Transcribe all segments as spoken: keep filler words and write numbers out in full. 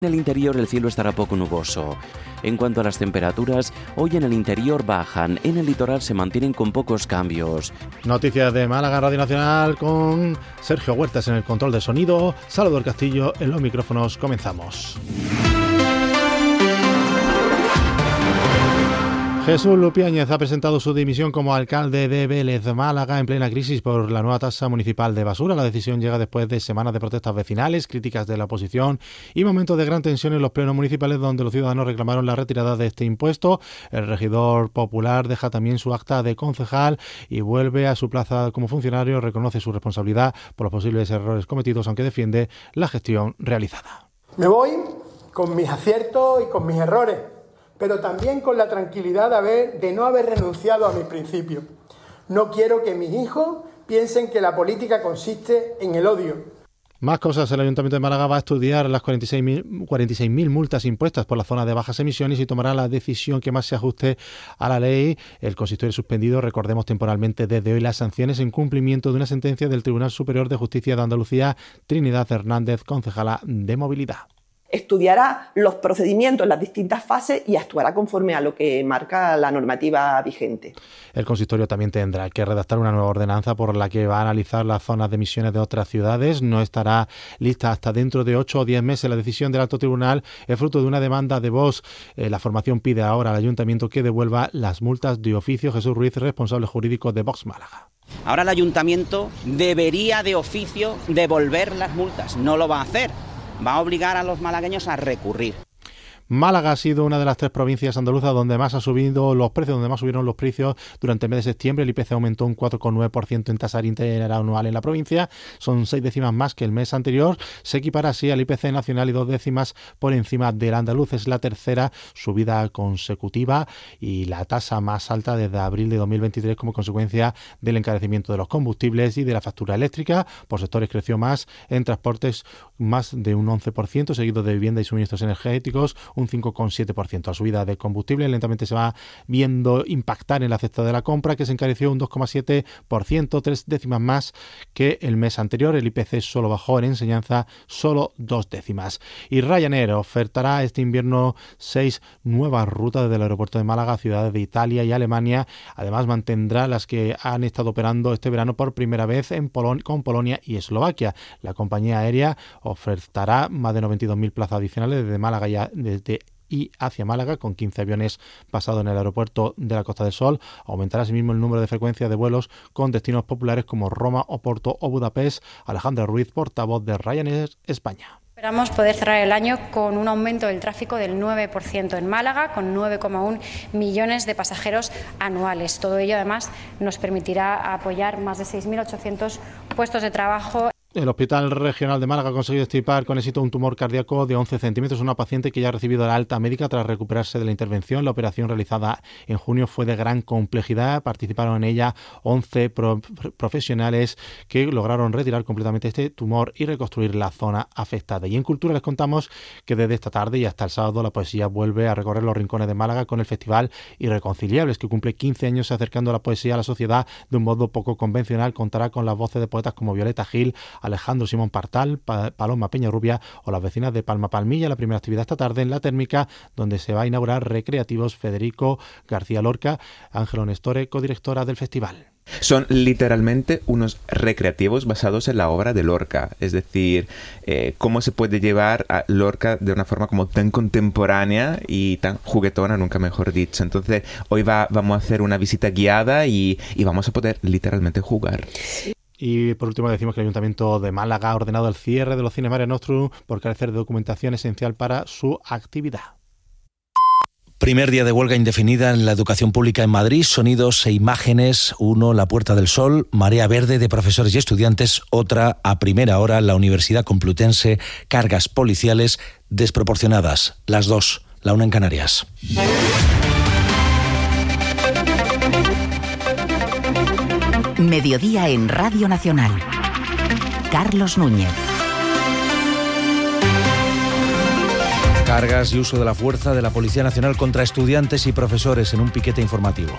En el interior el cielo estará poco nuboso. En cuanto a las temperaturas, hoy en el interior bajan, en el litoral se mantienen con pocos cambios. Noticias de Málaga, Radio Nacional, con Sergio Huertas en el control de sonido, Salvador Castillo en los micrófonos. Comenzamos. Jesús Lupiáñez ha presentado su dimisión como alcalde de Vélez, Málaga, en plena crisis por la nueva tasa municipal de basura. La decisión llega después de semanas de protestas vecinales, críticas de la oposición y momentos de gran tensión en los plenos municipales donde los ciudadanos reclamaron la retirada de este impuesto. El regidor popular deja también su acta de concejal y vuelve a su plaza como funcionario. Reconoce su responsabilidad por los posibles errores cometidos, aunque defiende la gestión realizada. Me voy con mis aciertos y con mis errores, pero también con la tranquilidad de, haber, de no haber renunciado a mis principios. No quiero que mis hijos piensen que la política consiste en el odio. Más cosas. El Ayuntamiento de Málaga va a estudiar las cuarenta y seis mil multas impuestas por la zona de bajas emisiones y tomará la decisión que más se ajuste a la ley. El consistorio suspendido, recordemos temporalmente desde hoy, las sanciones en cumplimiento de una sentencia del Tribunal Superior de Justicia de Andalucía. Trinidad Hernández, concejala de Movilidad. Estudiará los procedimientos en las distintas fases y actuará conforme a lo que marca la normativa vigente. El consistorio también tendrá que redactar una nueva ordenanza por la que va a analizar las zonas de emisiones de otras ciudades. No estará lista hasta dentro de ocho o diez meses. La decisión del Alto Tribunal es fruto de una demanda de Vox. Eh, la formación pide ahora al Ayuntamiento que devuelva las multas de oficio. Jesús Ruiz, responsable jurídico de Vox Málaga. Ahora el Ayuntamiento debería de oficio devolver las multas. No lo va a hacer. Va a obligar a los malagueños a recurrir. Málaga ha sido una de las tres provincias andaluzas donde más ha subido los precios, donde más subieron los precios durante el mes de septiembre. El I P C aumentó un cuatro coma nueve por ciento en tasa interanual en la provincia. Son seis décimas más que el mes anterior. Se equipara así al I P C nacional y dos décimas por encima del andaluz. Es la tercera subida consecutiva y la tasa más alta desde abril de dos mil veintitrés como consecuencia del encarecimiento de los combustibles y de la factura eléctrica. Por sectores creció más en transportes, más de un once por ciento, seguido de vivienda y suministros energéticos, un cinco coma siete por ciento. La subida de combustible lentamente se va viendo impactar en la cesta de la compra, que se encareció un dos coma siete por ciento, tres décimas más que el mes anterior. El I P C solo bajó en enseñanza solo dos décimas. Y Ryanair ofertará este invierno seis nuevas rutas desde el aeropuerto de Málaga a ciudades de Italia y Alemania. Además mantendrá las que han estado operando este verano por primera vez en Polon- con Polonia y Eslovaquia. La compañía aérea ofertará más de noventa y dos mil plazas adicionales desde Málaga y a, desde y hacia Málaga, con quince aviones basados en el aeropuerto de la Costa del Sol. Aumentará asimismo el número de frecuencias de vuelos con destinos populares como Roma, Oporto o Budapest. Alejandra Ruiz, portavoz de Ryanair España. Esperamos poder cerrar el año con un aumento del tráfico del nueve por ciento en Málaga, con nueve coma uno millones de pasajeros anuales. Todo ello, además, nos permitirá apoyar más de seis mil ochocientos puestos de trabajo. El Hospital Regional de Málaga ha conseguido extirpar con éxito un tumor cardíaco de once centímetros. Una paciente que ya ha recibido la alta médica tras recuperarse de la intervención. La operación realizada en junio fue de gran complejidad. Participaron en ella once pro- profesionales que lograron retirar completamente este tumor y reconstruir la zona afectada. Y en Cultura les contamos que desde esta tarde y hasta el sábado la poesía vuelve a recorrer los rincones de Málaga con el Festival Irreconciliables, que cumple quince años acercando la poesía a la sociedad de un modo poco convencional. Contará con las voces de poetas como Violeta Gil, Alejandro Simón Partal, pa- Paloma Peñarrubia o las vecinas de Palma Palmilla. La primera actividad esta tarde en la Térmica, donde se va a inaugurar Recreativos. Federico García Lorca, Ángelo Nestore, codirectora del festival. Son literalmente unos recreativos basados en la obra de Lorca, es decir, eh, cómo se puede llevar a Lorca de una forma como tan contemporánea y tan juguetona, nunca mejor dicho. Entonces hoy va, vamos a hacer una visita guiada y, y vamos a poder literalmente jugar. Y por último decimos que el Ayuntamiento de Málaga ha ordenado el cierre de los cines Mare Nostrum por carecer de documentación esencial para su actividad. Primer día de huelga indefinida en la educación pública en Madrid. Sonidos e imágenes. Uno, la Puerta del Sol, marea verde de profesores y estudiantes. Otra, a primera hora, la Universidad Complutense. Cargas policiales desproporcionadas. Las dos, la una en Canarias. Mediodía en Radio Nacional. Carlos Núñez. Cargas y uso de la fuerza de la Policía Nacional contra estudiantes y profesores en un piquete informativo.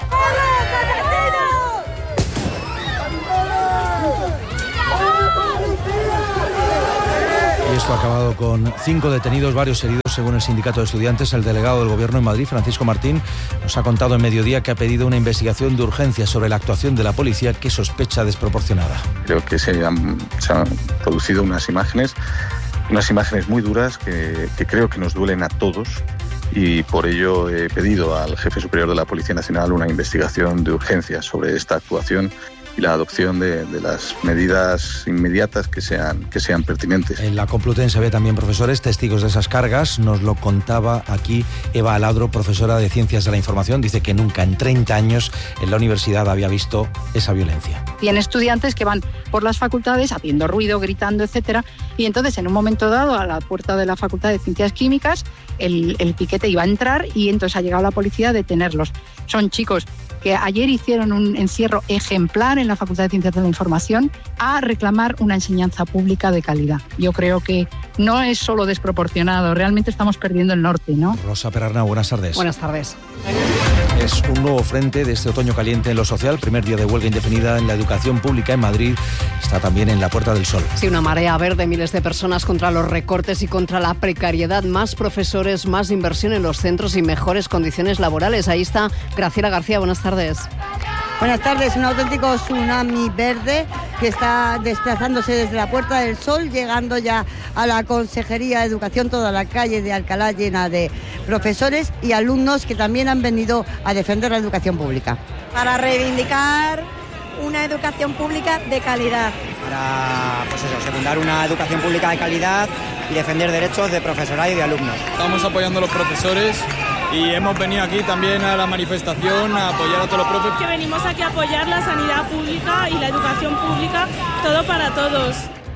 Esto ha acabado con cinco detenidos, varios heridos, según el sindicato de estudiantes. El delegado del Gobierno en Madrid, Francisco Martín, nos ha contado en Mediodía que ha pedido una investigación de urgencia sobre la actuación de la policía que sospecha desproporcionada. Creo que se han, se han producido unas imágenes, unas imágenes muy duras que, que creo que nos duelen a todos. Y por ello he pedido al jefe superior de la Policía Nacional una investigación de urgencia sobre esta actuación y la adopción de, de las medidas inmediatas que sean, que sean pertinentes. En la Complutense había también profesores testigos de esas cargas. Nos lo contaba aquí Eva Aladro, profesora de Ciencias de la Información. Dice que nunca en treinta años en la universidad había visto esa violencia. Tiene estudiantes que van por las facultades haciendo ruido, gritando, etcétera. Y entonces, en un momento dado, a la puerta de la Facultad de Ciencias Químicas, el, el piquete iba a entrar y entonces ha llegado la policía a detenerlos. Son chicos que ayer hicieron un encierro ejemplar en la Facultad de Ciencias de la Información a reclamar una enseñanza pública de calidad. Yo creo que no es solo desproporcionado, realmente estamos perdiendo el norte, ¿no? Rosa Perarnau, buenas tardes. Buenas tardes. Es un nuevo frente de este otoño caliente en lo social. Primer día de huelga indefinida en la educación pública en Madrid. Está también en la Puerta del Sol. Sí, una marea verde, miles de personas contra los recortes y contra la precariedad. Más profesores, más inversión en los centros y mejores condiciones laborales. Ahí está Graciela García, buenas tardes. Buenas tardes, un auténtico tsunami verde que está desplazándose desde la Puerta del Sol, llegando ya a la Consejería de Educación, toda la calle de Alcalá llena de profesores y alumnos que también han venido a defender la educación pública. Para reivindicar una educación pública de calidad. Para, pues eso, secundar una educación pública de calidad y defender derechos de profesorado y de alumnos. Estamos apoyando a los profesores y hemos venido aquí también a la manifestación a apoyar a todos los profes. Que venimos aquí a apoyar la sanidad pública y la educación pública, todo para todos.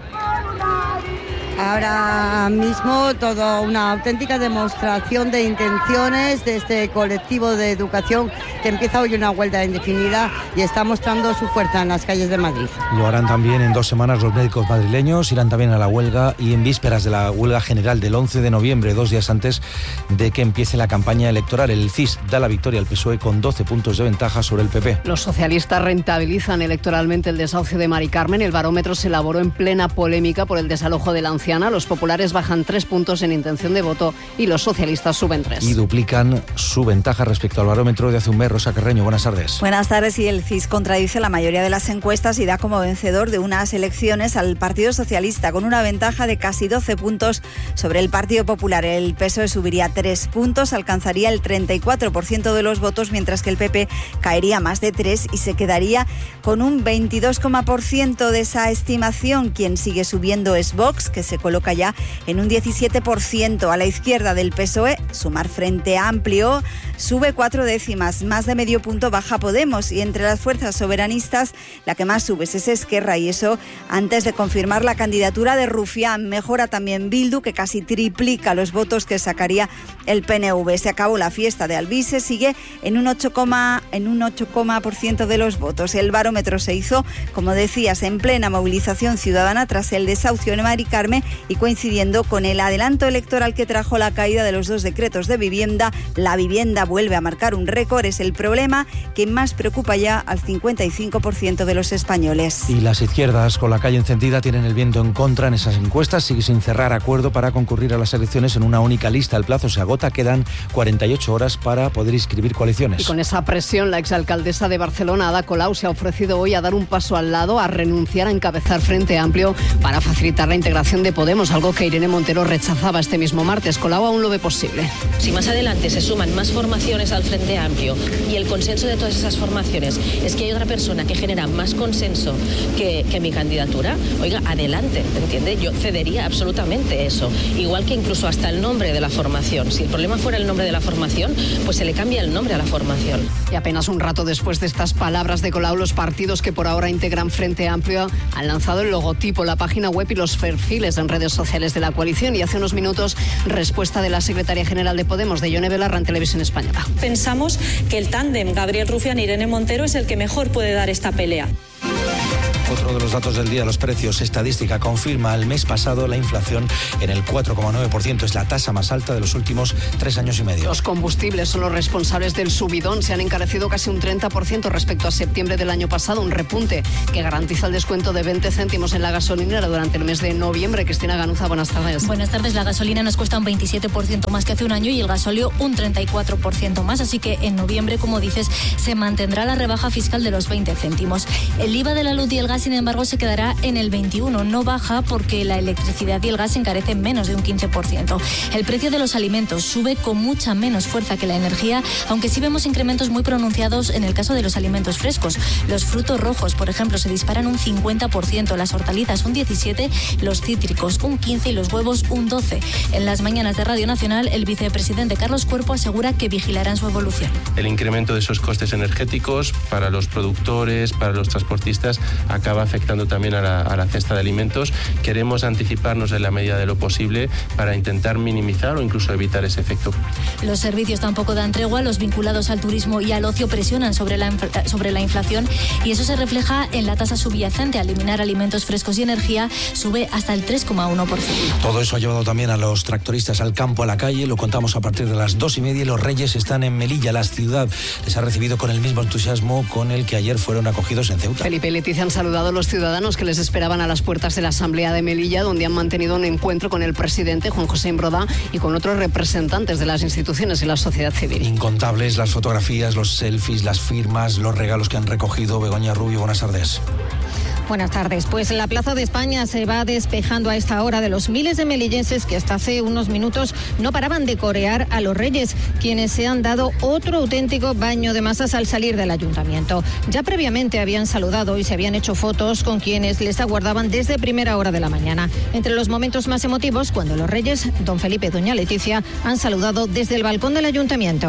Ahora mismo toda una auténtica demostración de intenciones de este colectivo de educación que empieza hoy una huelga indefinida y está mostrando su fuerza en las calles de Madrid. Lo harán también en dos semanas los médicos madrileños, irán también a la huelga y en vísperas de la huelga general del once de noviembre, dos días antes de que empiece la campaña electoral. El C I S da la victoria al P S O E con doce puntos de ventaja sobre el P P. Los socialistas rentabilizan electoralmente el desahucio de Mari Carmen. El barómetro se elaboró en plena polémica por el desalojo de la anciana. Los populares bajan tres puntos en intención de voto y los socialistas suben tres. Y duplican su ventaja respecto al barómetro de hace un mes. Rosa Carreño, buenas tardes. Buenas tardes. Y el C I S contradice la mayoría de las encuestas y da como vencedor de unas elecciones al Partido Socialista con una ventaja de casi doce puntos sobre el Partido Popular. El P S O E subiría tres puntos, alcanzaría el treinta y cuatro por ciento de los votos, mientras que el P P caería más de tres y se quedaría con un veintidós por ciento de esa estimación. Quien sigue subiendo es Vox, que se coloca ya en un diecisiete por ciento. A la izquierda del P S O E, Sumar Frente Amplio sube cuatro décimas, más de medio punto baja Podemos, y entre las fuerzas soberanistas la que más sube es Esquerra, y eso antes de confirmar la candidatura de Rufián. Mejora también Bildu, que casi triplica los votos que sacaría el P N V. Se acabó la fiesta de Albise, sigue en un ocho, en un ocho por ciento de los votos. El barómetro se hizo, como decías, en plena movilización ciudadana tras el desahucio de Mari Carmen y coincidiendo con el adelanto electoral que trajo la caída de los dos decretos de vivienda. La vivienda vuelve a marcar un récord, es el problema que más preocupa ya al cincuenta y cinco por ciento de los españoles. Y las izquierdas, con la calle encendida, tienen el viento en contra en esas encuestas. Sigue sin cerrar acuerdo para concurrir a las elecciones en una única lista. El plazo se agota, quedan cuarenta y ocho horas para poder inscribir coaliciones. Y con esa presión, la exalcaldesa de Barcelona, Ada Colau, se ha ofrecido hoy a dar un paso al lado, a renunciar a encabezar Frente Amplio para facilitar la integración de Podemos, algo que Irene Montero rechazaba este mismo martes. Colau aún lo ve posible. Si más adelante se suman más formaciones al Frente Amplio y el consenso de todas esas formaciones es que hay otra persona que genera más consenso que, que mi candidatura, oiga, adelante, ¿entiende? Yo cedería absolutamente eso. Igual que incluso hasta el nombre de la formación. Si el problema fuera el nombre de la formación, pues se le cambia el nombre a la formación. Y apenas un rato después de estas palabras de Colau, los partidos que por ahora integran Frente Amplio han lanzado el logotipo, la página web y los perfiles en redes sociales de la coalición. Y hace unos minutos, respuesta de la secretaria general de Podemos, de Ione Belarra, en Televisión Española. Pensamos que el tándem Gabriel Rufián-Irene Montero es el que mejor puede dar esta pelea. Otro Uno de los datos del día, los precios. Estadística confirma el mes pasado la inflación en el cuatro coma nueve por ciento. Es la tasa más alta de los últimos tres años y medio. Los combustibles son los responsables del subidón. Se han encarecido casi un treinta por ciento respecto a septiembre del año pasado. Un repunte que garantiza el descuento de veinte céntimos en la gasolinera durante el mes de noviembre. Cristina Ganuza, buenas tardes. Buenas tardes. La gasolina nos cuesta un veintisiete por ciento más que hace un año y el gasóleo un treinta y cuatro por ciento más. Así que en noviembre, como dices, se mantendrá la rebaja fiscal de los veinte céntimos. El I V A de la luz y el gas, sin embargo, se quedará en el veintiuno. No baja porque la electricidad y el gas se encarecen menos de un quince por ciento. El precio de los alimentos sube con mucha menos fuerza que la energía, aunque sí vemos incrementos muy pronunciados en el caso de los alimentos frescos. Los frutos rojos, por ejemplo, se disparan un cincuenta por ciento, las hortalizas un diecisiete por ciento, los cítricos un quince por ciento y los huevos un doce por ciento. En las mañanas de Radio Nacional, el vicepresidente Carlos Cuerpo asegura que vigilarán su evolución. El incremento de esos costes energéticos para los productores, para los transportistas, acaba afectando también a la, a la cesta de alimentos. Queremos anticiparnos en la medida de lo posible para intentar minimizar o incluso evitar ese efecto. Los servicios tampoco dan tregua. Los vinculados al turismo y al ocio presionan sobre la, sobre la inflación y eso se refleja en la tasa subyacente. Al eliminar alimentos frescos y energía sube hasta el tres coma uno por ciento. Todo eso ha llevado también a los tractoristas al campo, a la calle. Lo contamos a partir de las dos y media. Los Reyes están en Melilla. La ciudad les ha recibido con el mismo entusiasmo con el que ayer fueron acogidos en Ceuta. Felipe y Leticia han saludado a los ciudadanos que les esperaban a las puertas de la Asamblea de Melilla, donde han mantenido un encuentro con el presidente Juan José Imbroda y con otros representantes de las instituciones y la sociedad civil. Incontables las fotografías, los selfies, las firmas, los regalos que han recogido. Begoña Rubio, buenas tardes. Buenas tardes. Pues la Plaza de España se va despejando a esta hora de los miles de melillenses que hasta hace unos minutos no paraban de corear a los Reyes, quienes se han dado otro auténtico baño de masas al salir del ayuntamiento. Ya previamente habían saludado y se habían hecho fotos con quienes les aguardaban desde primera hora de la mañana. Entre los momentos más emotivos, cuando los Reyes, don Felipe y doña Leticia, han saludado desde el balcón del ayuntamiento.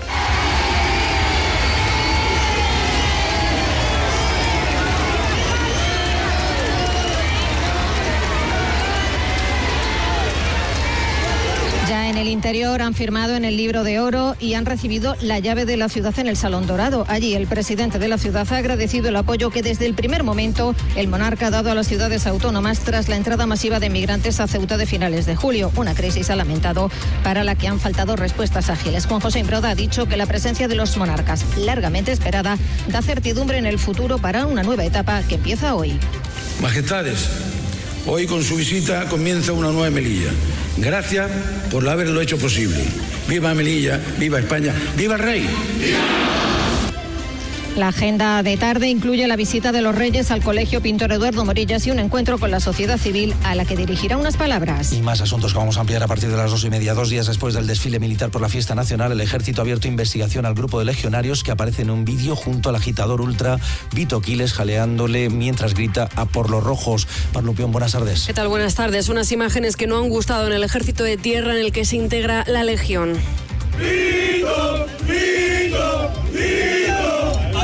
En el interior han firmado en el libro de oro y han recibido la llave de la ciudad en el Salón Dorado. Allí el presidente de la ciudad ha agradecido el apoyo que desde el primer momento el monarca ha dado a las ciudades autónomas tras la entrada masiva de migrantes a Ceuta de finales de julio. Una crisis, ha lamentado, para la que han faltado respuestas ágiles. Juan José Imbroda ha dicho que la presencia de los monarcas, largamente esperada, da certidumbre en el futuro para una nueva etapa que empieza hoy. Majestades, hoy con su visita comienza una nueva Melilla. Gracias por haberlo hecho posible. ¡Viva Melilla! ¡Viva España! ¡Viva el Rey! ¡Viva! La agenda de tarde incluye la visita de los Reyes al Colegio Pintor Eduardo Morillas y un encuentro con la sociedad civil a la que dirigirá unas palabras. Y más asuntos que vamos a ampliar a partir de las dos y media. Dos días después del desfile militar por la fiesta nacional, el Ejército ha abierto investigación al grupo de legionarios que aparece en un vídeo junto al agitador ultra Vito Quiles jaleándole mientras grita a por los rojos. Parlupión, buenas tardes. ¿Qué tal? Buenas tardes. Unas imágenes que no han gustado en el Ejército de Tierra en el que se integra la Legión. ¡Vito! ¡Vito! ¡Vito!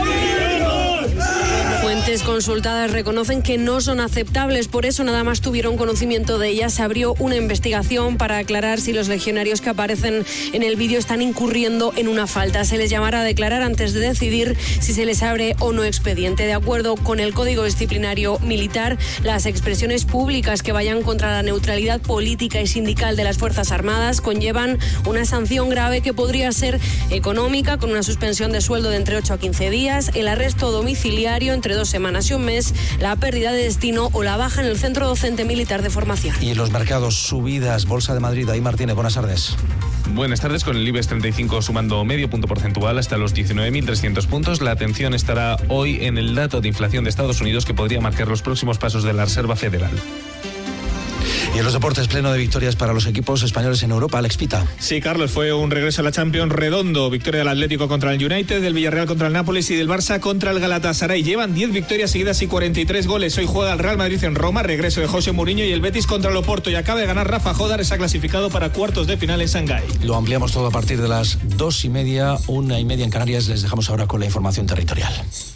Fuentes consultadas reconocen que no son aceptables, por eso nada más tuvieron conocimiento de ellas. Se abrió una investigación para aclarar si los legionarios que aparecen en el vídeo están incurriendo en una falta. Se les llamará a declarar antes de decidir si se les abre o no expediente. De acuerdo con el Código Disciplinario Militar, las expresiones públicas que vayan contra la neutralidad política y sindical de las Fuerzas Armadas conllevan una sanción grave que podría ser económica, con una suspensión de sueldo de entre ocho a quince días, el arresto domiciliario entre dos semanas y un mes, la pérdida de destino o la baja en el Centro Docente Militar de Formación. Y en los mercados, subidas, Bolsa de Madrid. Ahí Martínez, buenas tardes. Buenas tardes, con el IBEX treinta y cinco sumando medio punto porcentual hasta los diecinueve mil trescientos puntos. La atención estará hoy en el dato de inflación de Estados Unidos que podría marcar los próximos pasos de la Reserva Federal. Y en los deportes, pleno de victorias para los equipos españoles en Europa. Alex Pita. Sí, Carlos, fue un regreso a la Champions redondo. Victoria del Atlético contra el United, del Villarreal contra el Nápoles y del Barça contra el Galatasaray. Llevan diez victorias seguidas y cuarenta y tres goles. Hoy juega el Real Madrid en Roma, regreso de José Mourinho y el Betis contra el Oporto. Y acaba de ganar Rafa Jodar, está clasificado para cuartos de final en Shanghái. Lo ampliamos todo a partir de las dos y media, una y media en Canarias. Les dejamos ahora con la información territorial.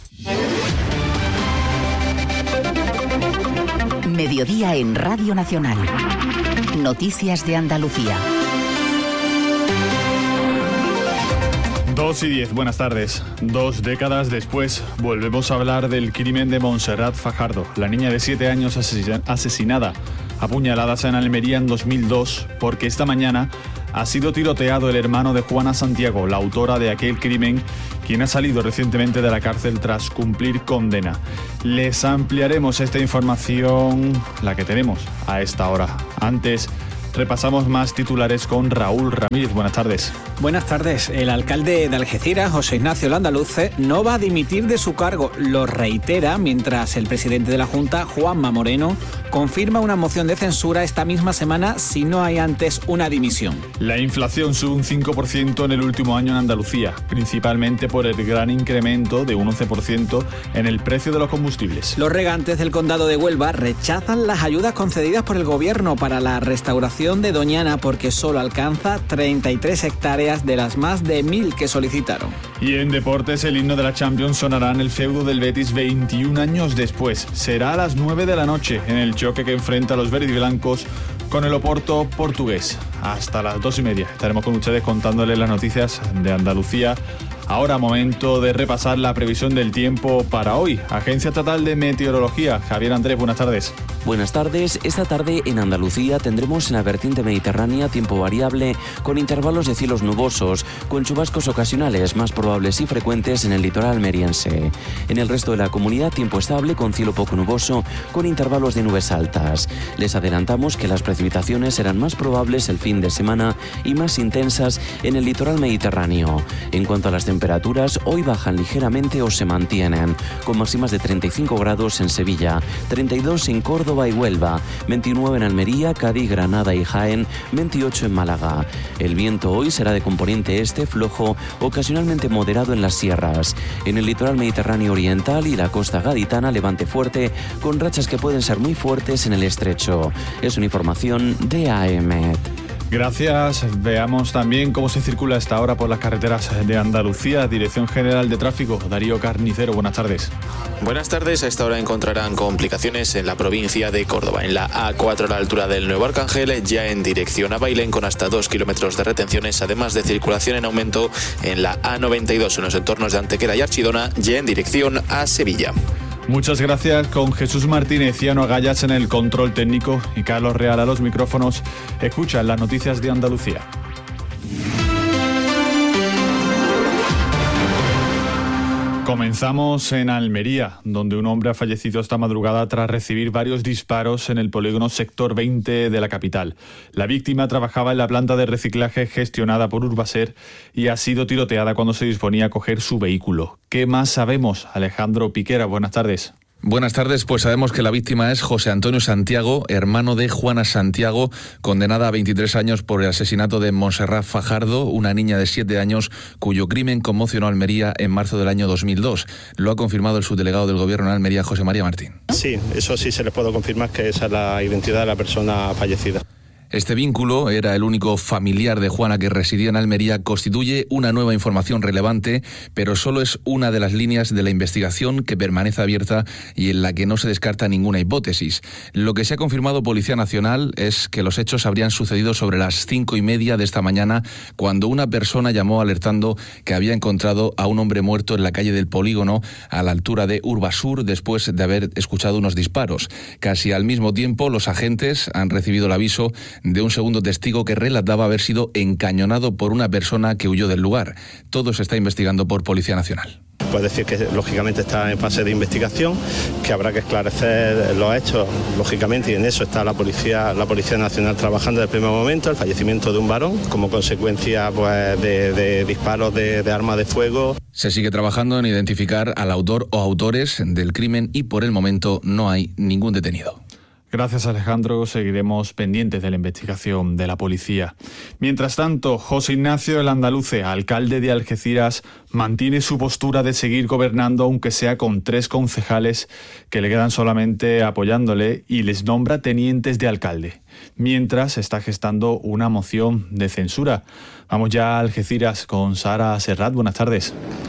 Mediodía en Radio Nacional. Noticias de Andalucía. dos y diez, buenas tardes. Dos décadas después, volvemos a hablar del crimen de Montserrat Fajardo, la niña de siete años asesinada a puñaladas en Almería en dos mil dos, porque esta mañana ha sido tiroteado el hermano de Juana Santiago, la autora de aquel crimen, quien ha salido recientemente de la cárcel tras cumplir condena. Les ampliaremos esta información, la que tenemos a esta hora. Antes, repasamos más titulares con Raúl Ramírez. Buenas tardes. Buenas tardes. El alcalde de Algeciras, José Ignacio Landaluce, no va a dimitir de su cargo. Lo reitera mientras el presidente de la Junta, Juanma Moreno, confirma una moción de censura esta misma semana si no hay antes una dimisión. La inflación sube un cinco por ciento en el último año en Andalucía, principalmente por el gran incremento de un once por ciento en el precio de los combustibles. Los regantes del condado de Huelva rechazan las ayudas concedidas por el gobierno para la restauración de Doñana porque solo alcanza treinta y tres hectáreas de las más de mil que solicitaron. Y en deportes, el himno de la Champions sonará en el feudo del Betis veintiún años después. Será a las nueve de la noche en el choque que enfrenta a los verdiblancos con el Oporto portugués. Hasta las dos y media estaremos con ustedes contándoles las noticias de Andalucía. Ahora momento de repasar la previsión del tiempo para hoy. Agencia Estatal de Meteorología. Javier Andrés, buenas tardes. Buenas tardes. Esta tarde en Andalucía tendremos en la vertiente mediterránea tiempo variable con intervalos de cielos nubosos, con chubascos ocasionales más probables y frecuentes en el litoral almeriense. En el resto de la comunidad tiempo estable con cielo poco nuboso, con intervalos de nubes altas. Les adelantamos que las precipitaciones serán más probables el fin de semana y más intensas en el litoral mediterráneo. En cuanto a las temperaturas, temperaturas hoy bajan ligeramente o se mantienen, con máximas de treinta y cinco grados en Sevilla, treinta y dos en Córdoba y Huelva, veintinueve en Almería, Cádiz, Granada y Jaén, veintiocho en Málaga. El viento hoy será de componente este flojo, ocasionalmente moderado en las sierras. En el litoral mediterráneo oriental y la costa gaditana, levante fuerte, con rachas que pueden ser muy fuertes en el estrecho. Es una información de A E M E T. Gracias. Veamos también cómo se circula a esta hora por las carreteras de Andalucía. Dirección General de Tráfico, Darío Carnicero, buenas tardes. Buenas tardes. A esta hora encontrarán complicaciones en la provincia de Córdoba. En la A cuatro a la altura del Nuevo Arcángel, ya en dirección a Bailén con hasta dos kilómetros de retenciones, además de circulación en aumento en la A noventa y dos en los entornos de Antequera y Archidona, ya en dirección a Sevilla. Muchas gracias. Con Jesús Martínez y Ano Gallas en el control técnico y Carlos Real a los micrófonos. Escuchan las noticias de Andalucía. Comenzamos en Almería, donde un hombre ha fallecido esta madrugada tras recibir varios disparos en el polígono sector veinte de la capital. La víctima trabajaba en la planta de reciclaje gestionada por Urbaser y ha sido tiroteada cuando se disponía a coger su vehículo. ¿Qué más sabemos? Alejandro Piquera, buenas tardes. Buenas tardes, pues sabemos que la víctima es José Antonio Santiago, hermano de Juana Santiago, condenada a veintitrés años por el asesinato de Montserrat Fajardo, una niña de siete años cuyo crimen conmocionó a Almería en marzo del año dos mil dos. Lo ha confirmado el subdelegado del Gobierno en Almería, José María Martín. Sí, eso sí se les puedo confirmar que esa es la identidad de la persona fallecida. Este vínculo, era el único familiar de Juana que residía en Almería, constituye una nueva información relevante, pero solo es una de las líneas de la investigación que permanece abierta y en la que no se descarta ninguna hipótesis. Lo que se ha confirmado Policía Nacional es que los hechos habrían sucedido sobre las cinco y media de esta mañana, cuando una persona llamó alertando que había encontrado a un hombre muerto en la calle del Polígono, a la altura de Urbasur, después de haber escuchado unos disparos. Casi al mismo tiempo, los agentes han recibido el aviso de un segundo testigo que relataba haber sido encañonado por una persona que huyó del lugar. Todo se está investigando por Policía Nacional. Puede decir que lógicamente está en fase de investigación, que habrá que esclarecer los hechos, lógicamente, y en eso está la Policía, la Policía Nacional trabajando desde el primer momento. El fallecimiento de un varón como consecuencia pues, de, de disparos de, de arma de fuego. Se sigue trabajando en identificar al autor o autores del crimen y por el momento no hay ningún detenido. Gracias, Alejandro. Seguiremos pendientes de la investigación de la policía. Mientras tanto, José Ignacio Landaluce, alcalde de Algeciras, mantiene su postura de seguir gobernando, aunque sea con tres concejales que le quedan solamente apoyándole, y les nombra tenientes de alcalde, mientras está gestando una moción de censura. Vamos ya a Algeciras con Sara Serrat. Buenas tardes.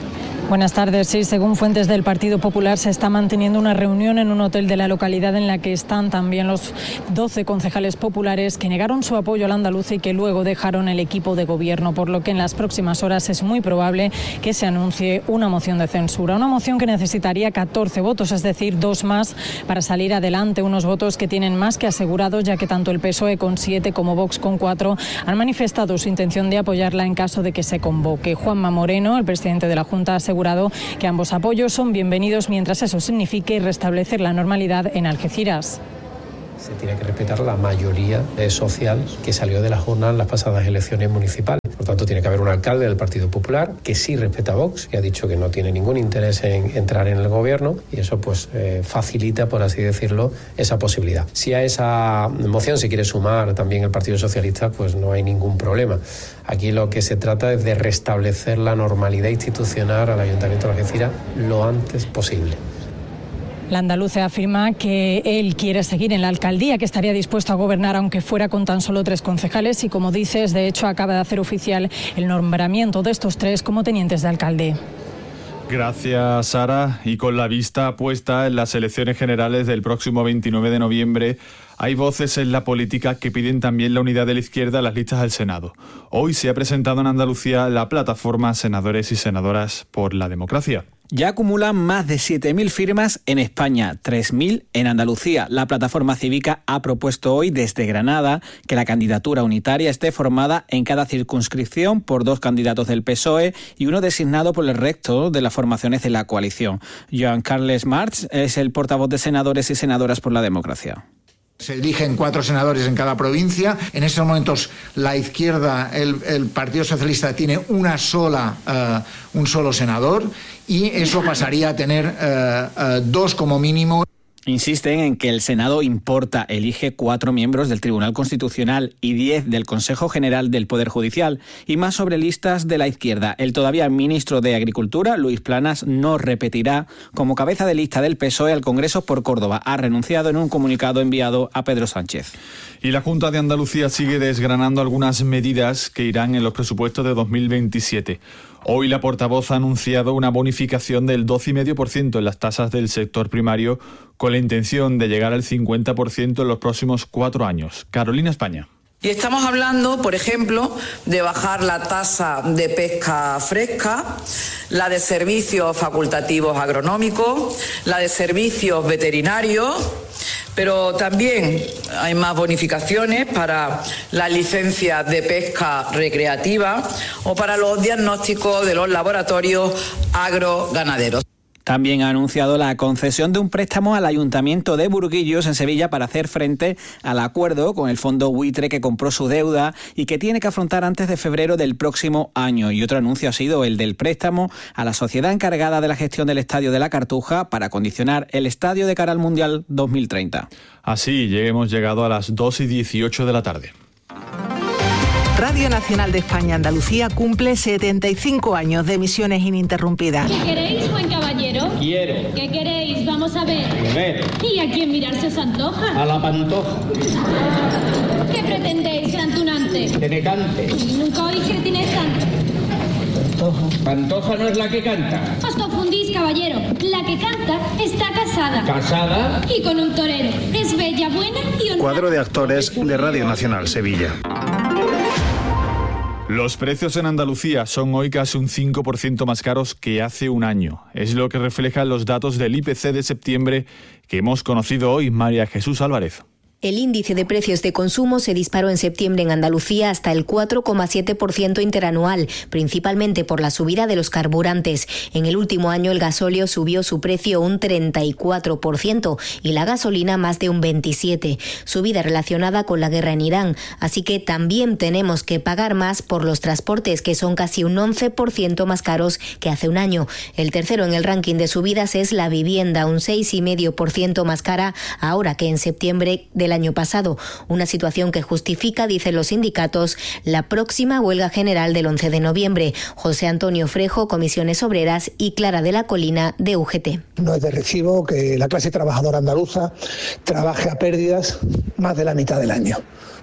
Buenas tardes. Sí, según fuentes del Partido Popular, se está manteniendo una reunión en un hotel de la localidad en la que están también los doce concejales populares que negaron su apoyo al andaluz y que luego dejaron el equipo de gobierno, por lo que en las próximas horas es muy probable que se anuncie una moción de censura. Una moción que necesitaría catorce votos, es decir, dos más para salir adelante. Unos votos que tienen más que asegurados, ya que tanto el P S O E con siete como Vox con cuatro han manifestado su intención de apoyarla en caso de que se convoque. Juanma Moreno, el presidente de la Junta, ha asegurado que ambos apoyos son bienvenidos mientras eso signifique restablecer la normalidad en Algeciras. Se tiene que respetar la mayoría social que salió de la jornada en las pasadas elecciones municipales. Por tanto, tiene que haber un alcalde del Partido Popular que sí respeta a Vox, que ha dicho que no tiene ningún interés en entrar en el gobierno, y eso pues eh, facilita, por así decirlo, esa posibilidad. Si a esa moción se quiere sumar también el Partido Socialista, pues no hay ningún problema. Aquí lo que se trata es de restablecer la normalidad institucional al Ayuntamiento de Algeciras lo antes posible. La andaluza afirma que él quiere seguir en la alcaldía, que estaría dispuesto a gobernar aunque fuera con tan solo tres concejales y, como dices, de hecho acaba de hacer oficial el nombramiento de estos tres como tenientes de alcalde. Gracias, Sara. Y con la vista puesta en las elecciones generales del próximo veintinueve de noviembre, hay voces en la política que piden también la unidad de la izquierda en las listas del Senado. Hoy se ha presentado en Andalucía la plataforma Senadores y Senadoras por la Democracia. Ya acumulan más de siete mil firmas en España, tres mil en Andalucía. La plataforma cívica ha propuesto hoy desde Granada que la candidatura unitaria esté formada en cada circunscripción por dos candidatos del P S O E y uno designado por el resto de las formaciones de la coalición. Joan Carles March es el portavoz de Senadores y Senadoras por la Democracia. Se eligen cuatro senadores en cada provincia. En estos momentos la izquierda, el, el Partido Socialista, tiene una sola, uh, un solo senador, y eso pasaría a tener uh, uh, dos como mínimo. Insisten en que el Senado importa, elige cuatro miembros del Tribunal Constitucional y diez del Consejo General del Poder Judicial, y más sobre listas de la izquierda. El todavía ministro de Agricultura, Luis Planas, no repetirá como cabeza de lista del P S O E al Congreso por Córdoba. Ha renunciado en un comunicado enviado a Pedro Sánchez. Y la Junta de Andalucía sigue desgranando algunas medidas que irán en los presupuestos de dos mil veintisiete. Hoy la portavoz ha anunciado una bonificación del doce coma cinco por ciento en las tasas del sector primario, con la intención de llegar al cincuenta por ciento en los próximos cuatro años. Carolina España. Y estamos hablando, por ejemplo, de bajar la tasa de pesca fresca, la de servicios facultativos agronómicos, la de servicios veterinarios, pero también hay más bonificaciones para las licencias de pesca recreativa o para los diagnósticos de los laboratorios agroganaderos. También ha anunciado la concesión de un préstamo al Ayuntamiento de Burguillos, en Sevilla, para hacer frente al acuerdo con el fondo buitre que compró su deuda y que tiene que afrontar antes de febrero del próximo año. Y otro anuncio ha sido el del préstamo a la sociedad encargada de la gestión del Estadio de la Cartuja para acondicionar el estadio de cara al Mundial dos mil treinta. Así hemos llegado a las dos y dieciocho de la tarde. Radio Nacional de España Andalucía cumple setenta y cinco años de emisiones ininterrumpidas. ¿Qué queréis, buen caballero? Quiero. ¿Qué queréis? Vamos a ver. Ver. ¿Y a quién mirarse os antoja? A la pantoja. ¿Qué pretendéis, tan tunante? Que me cante. Nunca oís que tienes tanto. Pantoja. Pantoja no es la que canta. Os confundís, caballero. La que canta está casada. ¿Casada? Y con un torero. Es bella, buena y honrada. Cuadro de actores de Radio Nacional Sevilla. Los precios en Andalucía son hoy casi un cinco por ciento más caros que hace un año. Es lo que reflejan los datos del I P C de septiembre que hemos conocido hoy. María Jesús Álvarez. El índice de precios de consumo se disparó en septiembre en Andalucía hasta el cuatro coma siete por ciento interanual, principalmente por la subida de los carburantes. En el último año el gasóleo subió su precio un treinta y cuatro por ciento y la gasolina más de un veintisiete por ciento, subida relacionada con la guerra en Irán. Así que también tenemos que pagar más por los transportes, que son casi un once por ciento más caros que hace un año. El tercero en el ranking de subidas es la vivienda, un seis coma cinco por ciento más cara ahora que en septiembre de el año pasado, una situación que justifica, dicen los sindicatos, la próxima huelga general del once de noviembre. José Antonio Frejo, Comisiones Obreras, y Clara de la Colina, de U G T. No es de recibo que la clase trabajadora andaluza trabaje a pérdidas más de la mitad del año.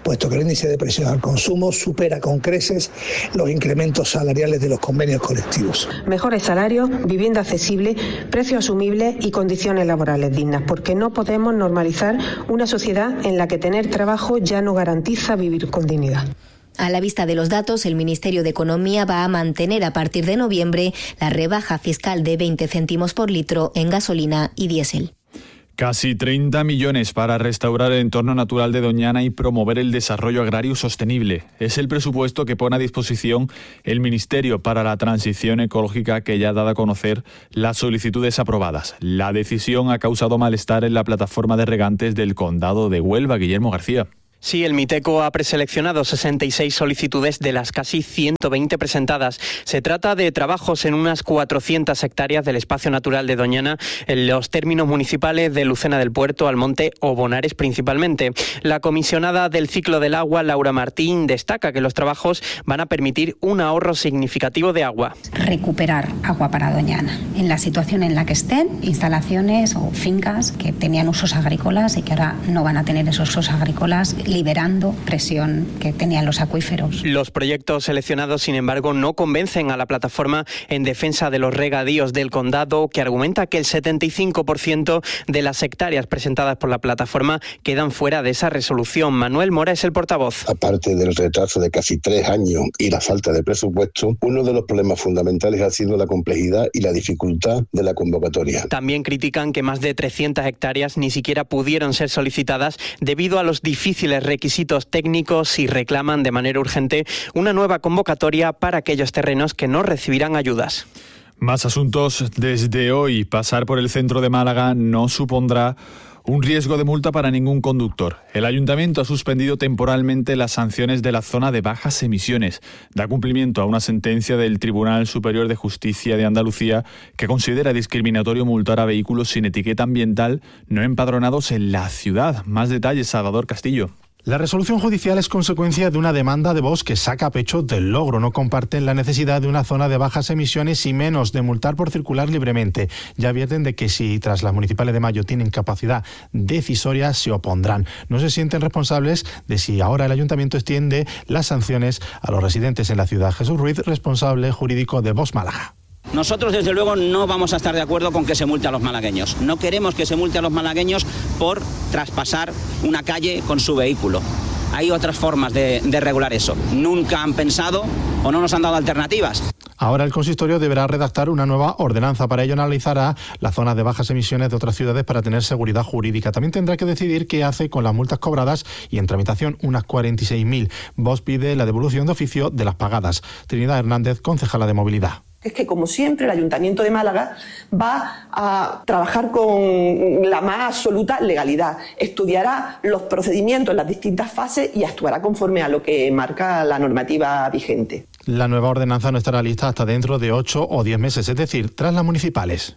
puesto que el índice de precios al consumo supera con creces los incrementos salariales de los convenios colectivos. Mejores salarios, vivienda accesible, precios asumibles y condiciones laborales dignas, porque no podemos normalizar una sociedad en la que tener trabajo ya no garantiza vivir con dignidad. A la vista de los datos, el Ministerio de Economía va a mantener a partir de noviembre la rebaja fiscal de veinte céntimos por litro en gasolina y diésel. Casi treinta millones para restaurar el entorno natural de Doñana y promover el desarrollo agrario sostenible. Es el presupuesto que pone a disposición el Ministerio para la Transición Ecológica, que ya ha dado a conocer las solicitudes aprobadas. La decisión ha causado malestar en la plataforma de regantes del Condado de Huelva. Guillermo García. Sí, el Miteco ha preseleccionado sesenta y seis solicitudes de las casi ciento veinte presentadas. Se trata de trabajos en unas cuatrocientas hectáreas del espacio natural de Doñana, en los términos municipales de Lucena del Puerto, Almonte o Bonares principalmente. La comisionada del ciclo del agua, Laura Martín, destaca que los trabajos van a permitir un ahorro significativo de agua. Recuperar agua para Doñana, en la situación en la que estén, instalaciones o fincas que tenían usos agrícolas y que ahora no van a tener esos usos agrícolas, liberando presión que tenían los acuíferos. Los proyectos seleccionados, sin embargo, no convencen a la plataforma en defensa de los regadíos del condado, que argumenta que el setenta y cinco por ciento de las hectáreas presentadas por la plataforma quedan fuera de esa resolución. Manuel Mora es el portavoz. Aparte del retraso de casi tres años y la falta de presupuesto, uno de los problemas fundamentales ha sido la complejidad y la dificultad de la convocatoria. También critican que más de trescientas hectáreas ni siquiera pudieron ser solicitadas debido a los difíciles requisitos técnicos y reclaman de manera urgente una nueva convocatoria para aquellos terrenos que no recibirán ayudas. Más asuntos. Desde hoy, pasar por el centro de Málaga no supondrá un riesgo de multa para ningún conductor. El Ayuntamiento ha suspendido temporalmente las sanciones de la zona de bajas emisiones. Da cumplimiento a una sentencia del Tribunal Superior de Justicia de Andalucía que considera discriminatorio multar a vehículos sin etiqueta ambiental no empadronados en la ciudad. Más detalles, Salvador Castillo. La resolución judicial es consecuencia de una demanda de Vox que saca pecho del logro. No comparten la necesidad de una zona de bajas emisiones y menos de multar por circular libremente. Ya advierten de que si tras las municipales de mayo tienen capacidad decisoria, se opondrán. No se sienten responsables de si ahora el Ayuntamiento extiende las sanciones a los residentes en la ciudad. Jesús Ruiz, responsable jurídico de Vox Málaga. Nosotros, desde luego, no vamos a estar de acuerdo con que se multe a los malagueños. No queremos que se multe a los malagueños por traspasar una calle con su vehículo. Hay otras formas de, de regular eso. Nunca han pensado o no nos han dado alternativas. Ahora el consistorio deberá redactar una nueva ordenanza. Para ello analizará las zonas de bajas emisiones de otras ciudades para tener seguridad jurídica. También tendrá que decidir qué hace con las multas cobradas y en tramitación unas cuarenta y seis mil. Vox pide la devolución de oficio de las pagadas. Trinidad Hernández, concejala de Movilidad. Es que, como siempre, el Ayuntamiento de Málaga va a trabajar con la más absoluta legalidad. Estudiará los procedimientos en las distintas fases y actuará conforme a lo que marca la normativa vigente. La nueva ordenanza no estará lista hasta dentro de ocho o diez meses, es decir, tras las municipales.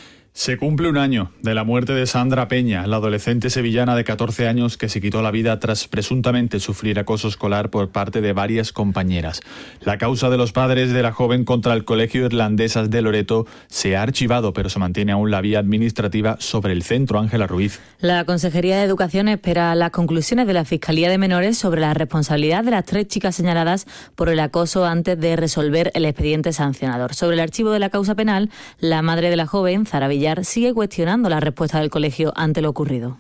Se cumple un año de la muerte de Sandra Peña, la adolescente sevillana de catorce años que se quitó la vida tras presuntamente sufrir acoso escolar por parte de varias compañeras. La causa de los padres de la joven contra el Colegio Irlandesas de Loreto se ha archivado, pero se mantiene aún la vía administrativa sobre el centro. Ángela Ruiz. La Consejería de Educación espera las conclusiones de la Fiscalía de Menores sobre la responsabilidad de las tres chicas señaladas por el acoso antes de resolver el expediente sancionador. Sobre el archivo de la causa penal, la madre de la joven, Zara Villar, sigue cuestionando la respuesta del colegio ante lo ocurrido.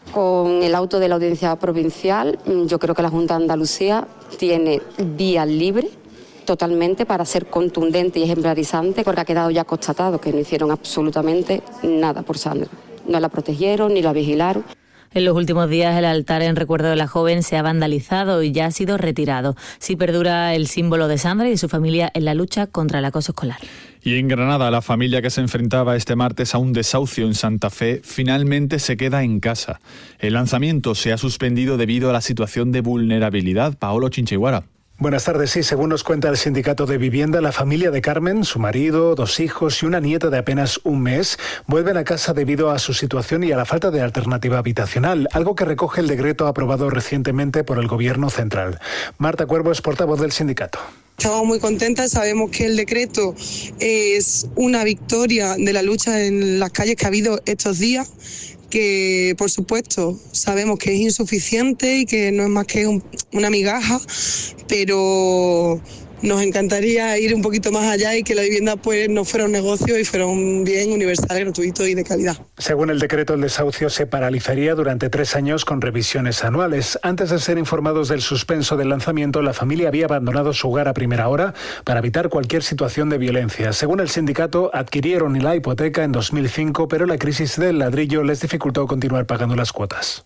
Con el auto de la Audiencia Provincial, yo creo que la Junta de Andalucía tiene vía libre totalmente para ser contundente y ejemplarizante, porque ha quedado ya constatado que no hicieron absolutamente nada por Sandra. No la protegieron ni la vigilaron. En los últimos días el altar en recuerdo de la joven se ha vandalizado y ya ha sido retirado. Sí perdura el símbolo de Sandra y de su familia en la lucha contra el acoso escolar. Y en Granada, la familia que se enfrentaba este martes a un desahucio en Santa Fe finalmente se queda en casa. El lanzamiento se ha suspendido debido a la situación de vulnerabilidad. Paolo Chinchiguara. Buenas tardes. Sí, según nos cuenta el Sindicato de Vivienda, la familia de Carmen, su marido, dos hijos y una nieta de apenas un mes, vuelven a casa debido a su situación y a la falta de alternativa habitacional, algo que recoge el decreto aprobado recientemente por el Gobierno central. Marta Cuervo es portavoz del sindicato. Estamos muy contentas, sabemos que el decreto es una victoria de la lucha en las calles que ha habido estos días, que por supuesto sabemos que es insuficiente y que no es más que un, una migaja, pero nos encantaría ir un poquito más allá y que la vivienda pues no fuera un negocio y fuera un bien universal, gratuito y de calidad. Según el decreto, el desahucio se paralizaría durante tres años con revisiones anuales. Antes de ser informados del suspenso del lanzamiento, la familia había abandonado su hogar a primera hora para evitar cualquier situación de violencia. Según el sindicato, adquirieron la hipoteca en dos mil cinco, pero la crisis del ladrillo les dificultó continuar pagando las cuotas.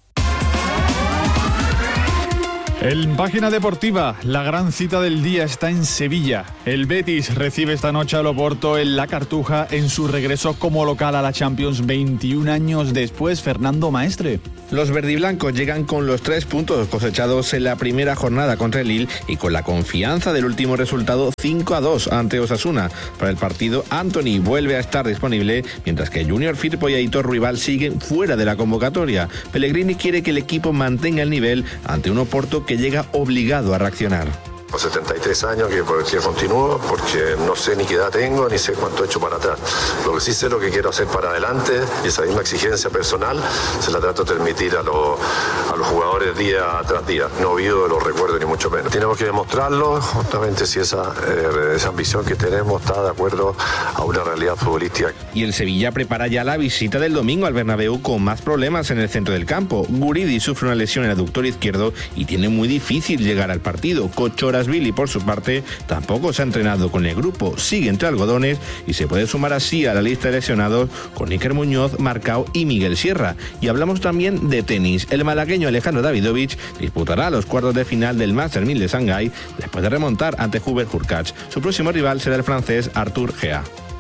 En página deportiva, la gran cita del día está en Sevilla. El Betis recibe esta noche al Oporto en La Cartuja en su regreso como local a la Champions veintiún años después. Fernando Maestre. Los verdiblancos llegan con los tres puntos cosechados en la primera jornada contra el Lille y con la confianza del último resultado cinco a dos ante Osasuna. Para el partido, Antony vuelve a estar disponible, mientras que Junior Firpo y Aitor Ruibal siguen fuera de la convocatoria. Pellegrini quiere que el equipo mantenga el nivel ante un Oporto que llega obligado a reaccionar. Con setenta y tres años que, que continúo, porque no sé ni qué edad tengo, ni sé cuánto he hecho para atrás. Lo que sí sé es lo que quiero hacer para adelante, y esa misma exigencia personal se la trato de transmitir a, lo, a los jugadores día tras día. No olvido los recuerdos ni mucho menos. Tenemos que demostrarlo, justamente si esa, eh, esa ambición que tenemos está de acuerdo a una realidad futbolística. Y el Sevilla prepara ya la visita del domingo al Bernabéu con más problemas en el centro del campo. Guridi sufre una lesión en el aductor izquierdo y tiene muy difícil llegar al partido. Kochorasvili, por su parte, tampoco se ha entrenado con el grupo, sigue entre algodones y se puede sumar así a la lista de lesionados con Iker Muñoz, Marcao y Miguel Sierra. Y hablamos también de tenis. El malagueño Alejandro Davidovich disputará los cuartos de final del Master mil de Shanghái después de remontar ante Hubert Hurkacz. Su próximo rival será el francés Arthur Gea.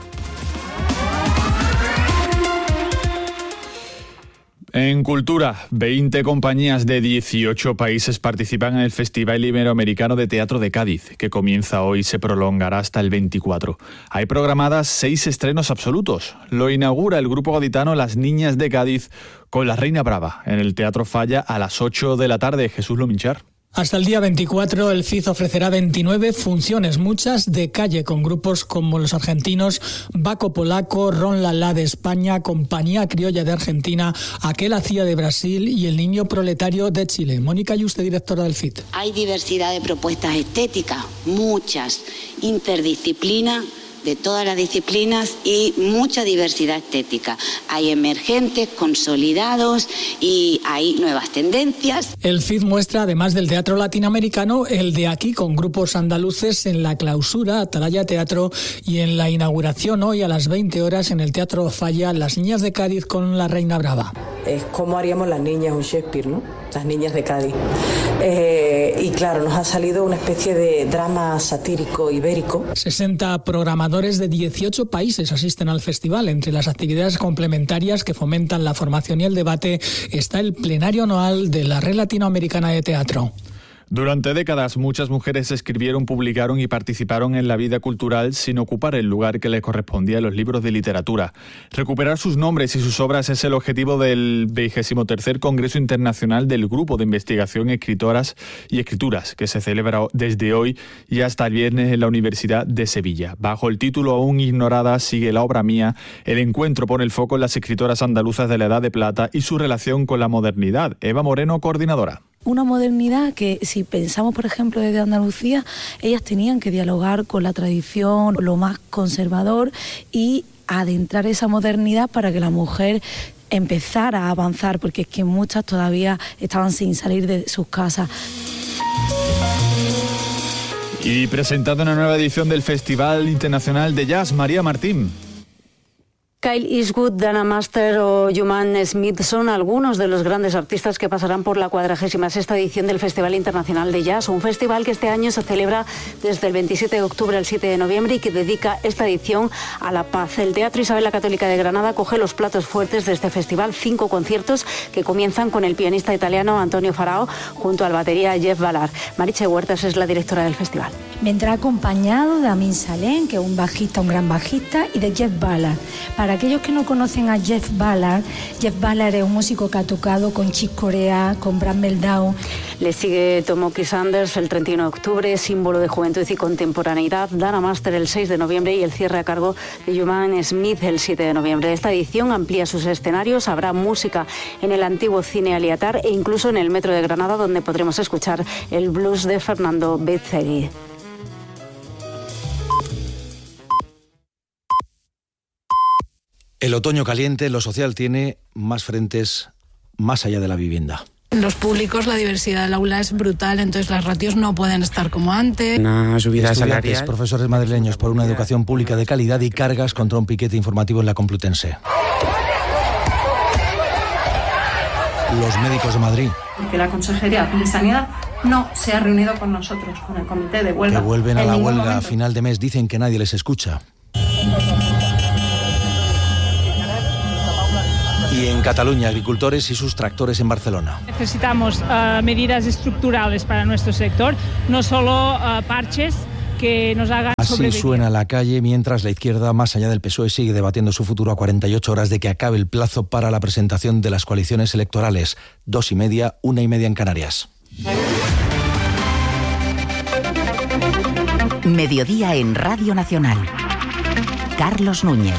En cultura, veinte compañías de dieciocho países participan en el Festival Iberoamericano de Teatro de Cádiz, que comienza hoy y se prolongará hasta el veinticuatro. Hay programadas seis estrenos absolutos. Lo inaugura el grupo gaditano Las Niñas de Cádiz con La Reina Brava, en el Teatro Falla a las ocho de la tarde. Jesús Lominchar. Hasta el día veinticuatro, el F I Z ofrecerá veintinueve funciones, muchas de calle, con grupos como los argentinos Baco Polaco, Ron Lala de España, Compañía Criolla de Argentina, Aquel Hacía de Brasil y El Niño Proletario de Chile. Mónica Yuste, directora del F I T. Hay diversidad de propuestas estéticas, muchas, interdisciplina, de todas las disciplinas y mucha diversidad estética. Hay emergentes, consolidados y hay nuevas tendencias. El F I D muestra, además del teatro latinoamericano, el de aquí con grupos andaluces en la clausura, Atalaya Teatro, y en la inauguración hoy a las veinte horas en el Teatro Falla, Las Niñas de Cádiz con La Reina Brava. Es como haríamos las niñas un Shakespeare, ¿no? Las Niñas de Cádiz. Eh, y claro, nos ha salido una especie de drama satírico ibérico. sesenta programadores de dieciocho países asisten al festival. Entre las actividades complementarias que fomentan la formación y el debate está el plenario anual de la Red Latinoamericana de Teatro. Durante décadas, muchas mujeres escribieron, publicaron y participaron en la vida cultural sin ocupar el lugar que les correspondía en los libros de literatura. Recuperar sus nombres y sus obras es el objetivo del vigésimo tercer Congreso Internacional del Grupo de Investigación Escritoras y Escrituras, que se celebra desde hoy y hasta el viernes en la Universidad de Sevilla. Bajo el título Aún ignorada, sigue la obra mía. El encuentro pone el foco en las escritoras andaluzas de la Edad de Plata y su relación con la modernidad. Eva Moreno, coordinadora. Una modernidad que, si pensamos, por ejemplo, desde Andalucía, ellas tenían que dialogar con la tradición, lo más conservador, y adentrar esa modernidad para que la mujer empezara a avanzar, porque es que muchas todavía estaban sin salir de sus casas. Y presentando una nueva edición del Festival Internacional de Jazz, María Martín. Kyle Eastwood, Dana Master o Juman Smith son algunos de los grandes artistas que pasarán por la cuadragésima sexta edición del Festival Internacional de Jazz, un festival que este año se celebra desde el veintisiete de octubre al siete de noviembre y que dedica esta edición a la paz. El Teatro Isabel la Católica de Granada coge los platos fuertes de este festival, cinco conciertos que comienzan con el pianista italiano Antonio Farao junto al batería Jeff Ballard. Mariche Huertas es la directora del festival. Vendrá acompañado de Amin Salem, que es un bajista, un gran bajista, y de Jeff Ballard. Para aquellos que no conocen a Jeff Ballard, Jeff Ballard es un músico que ha tocado con Chick Corea, con Brad Meldau. Le sigue Tomoki Sanders el treinta y uno de octubre, símbolo de juventud y contemporaneidad. Dana Master el seis de noviembre y el cierre a cargo de Juman Smith el siete de noviembre. Esta edición amplía sus escenarios. Habrá música en el antiguo Cine Aliatar e incluso en el Metro de Granada, donde podremos escuchar el blues de Fernando Bezzegui. El otoño caliente, lo social, tiene más frentes más allá de la vivienda. En los públicos la diversidad del aula es brutal, entonces las ratios no pueden estar como antes. Una subida salarial. Profesores madrileños por una educación pública de calidad y cargas contra un piquete informativo en la Complutense. Los médicos de Madrid. Que la Consejería de Sanidad no se ha reunido con nosotros, con el comité de huelga. Que vuelven a la huelga momento. a final de mes, dicen que nadie les escucha. Y en Cataluña, agricultores y sus tractores en Barcelona. Necesitamos uh, medidas estructurales para nuestro sector, no solo uh, parches que nos hagan Así sobrevivir. Suena la calle mientras la izquierda, más allá del P S O E, sigue debatiendo su futuro a cuarenta y ocho horas de que acabe el plazo para la presentación de las coaliciones electorales. Dos y media, una y media en Canarias. Mediodía en Radio Nacional. Carlos Núñez.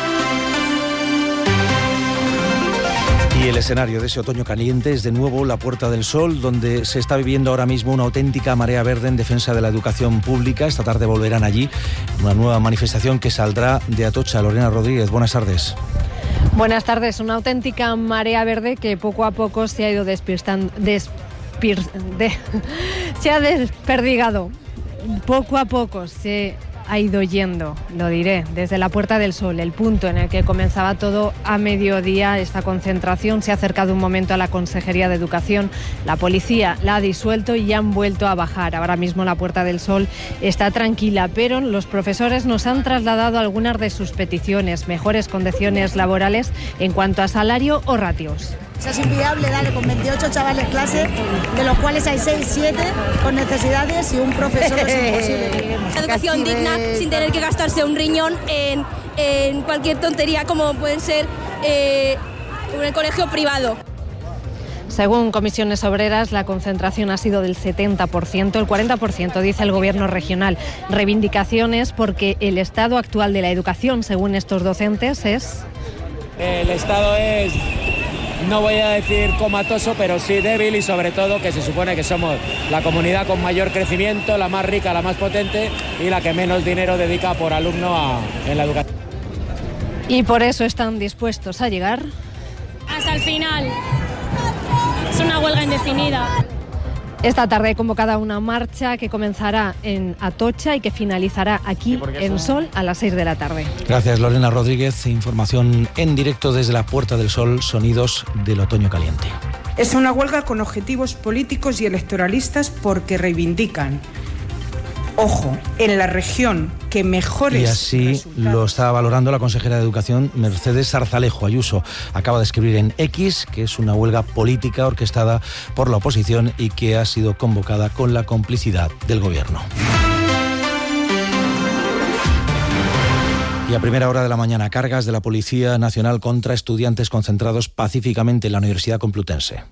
Y el escenario de ese otoño caliente es de nuevo la Puerta del Sol, donde se está viviendo ahora mismo una auténtica marea verde en defensa de la educación pública. Esta tarde volverán allí una nueva manifestación que saldrá de Atocha. Lorena Rodríguez, buenas tardes. Buenas tardes. Una auténtica marea verde que poco a poco se ha ido despistando, despir, de, se ha desperdigado. Poco a poco se ha ido yendo, lo diré, desde la Puerta del Sol, el punto en el que comenzaba todo a mediodía. Esta concentración se ha acercado un momento a la Consejería de Educación. La policía la ha disuelto y han vuelto a bajar. Ahora mismo la Puerta del Sol está tranquila, pero los profesores nos han trasladado algunas de sus peticiones: mejores condiciones laborales en cuanto a salario o ratios. Es inviable darle con veintiocho chavales clase, de los cuales hay seis, siete con necesidades y un profesor es imposible. Educación digna, sin tener que gastarse un riñón en, en cualquier tontería como pueden ser eh, un colegio privado. Según Comisiones Obreras, la concentración ha sido del setenta por ciento, el cuarenta por ciento dice el Gobierno regional. Reivindicaciones porque el estado actual de la educación, según estos docentes, es... El estado es... no voy a decir comatoso, pero sí débil, y sobre todo que se supone que somos la comunidad con mayor crecimiento, la más rica, la más potente y la que menos dinero dedica por alumno a, en la educación. Y por eso están dispuestos a llegar hasta el final. Es una huelga indefinida. Esta tarde hay convocada una marcha que comenzará en Atocha y que finalizará aquí en Sol a las seis de la tarde. Gracias, Lorena Rodríguez. Información en directo desde la Puerta del Sol, sonidos del otoño caliente. Es una huelga con objetivos políticos y electoralistas porque reivindican, ojo, en la región que mejores... Y así resultados. Lo está valorando la consejera de Educación, Mercedes Zarzalejo Ayuso. Acaba de escribir en X que es una huelga política orquestada por la oposición y que ha sido convocada con la complicidad del Gobierno. Y a primera hora de la mañana, cargas de la Policía Nacional contra estudiantes concentrados pacíficamente en la Universidad Complutense.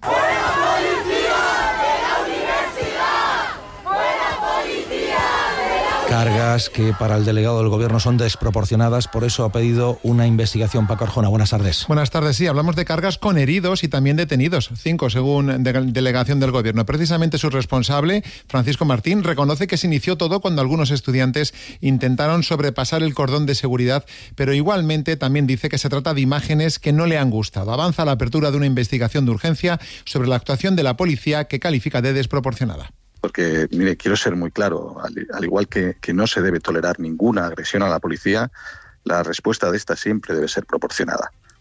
Cargas que para el delegado del Gobierno son desproporcionadas, por eso ha pedido una investigación. Paco Arjona, buenas tardes. Buenas tardes, sí, hablamos de cargas con heridos y también detenidos, cinco según de delegación del Gobierno. Precisamente su responsable, Francisco Martín, reconoce que se inició todo cuando algunos estudiantes intentaron sobrepasar el cordón de seguridad, pero igualmente también dice que se trata de imágenes que no le han gustado. Avanza la apertura de una investigación de urgencia sobre la actuación de la policía, que califica de desproporcionada. Porque, mire, quiero ser muy claro, al, al igual que, que no se debe tolerar ninguna agresión a la policía, la respuesta de esta siempre debe ser proporcionada.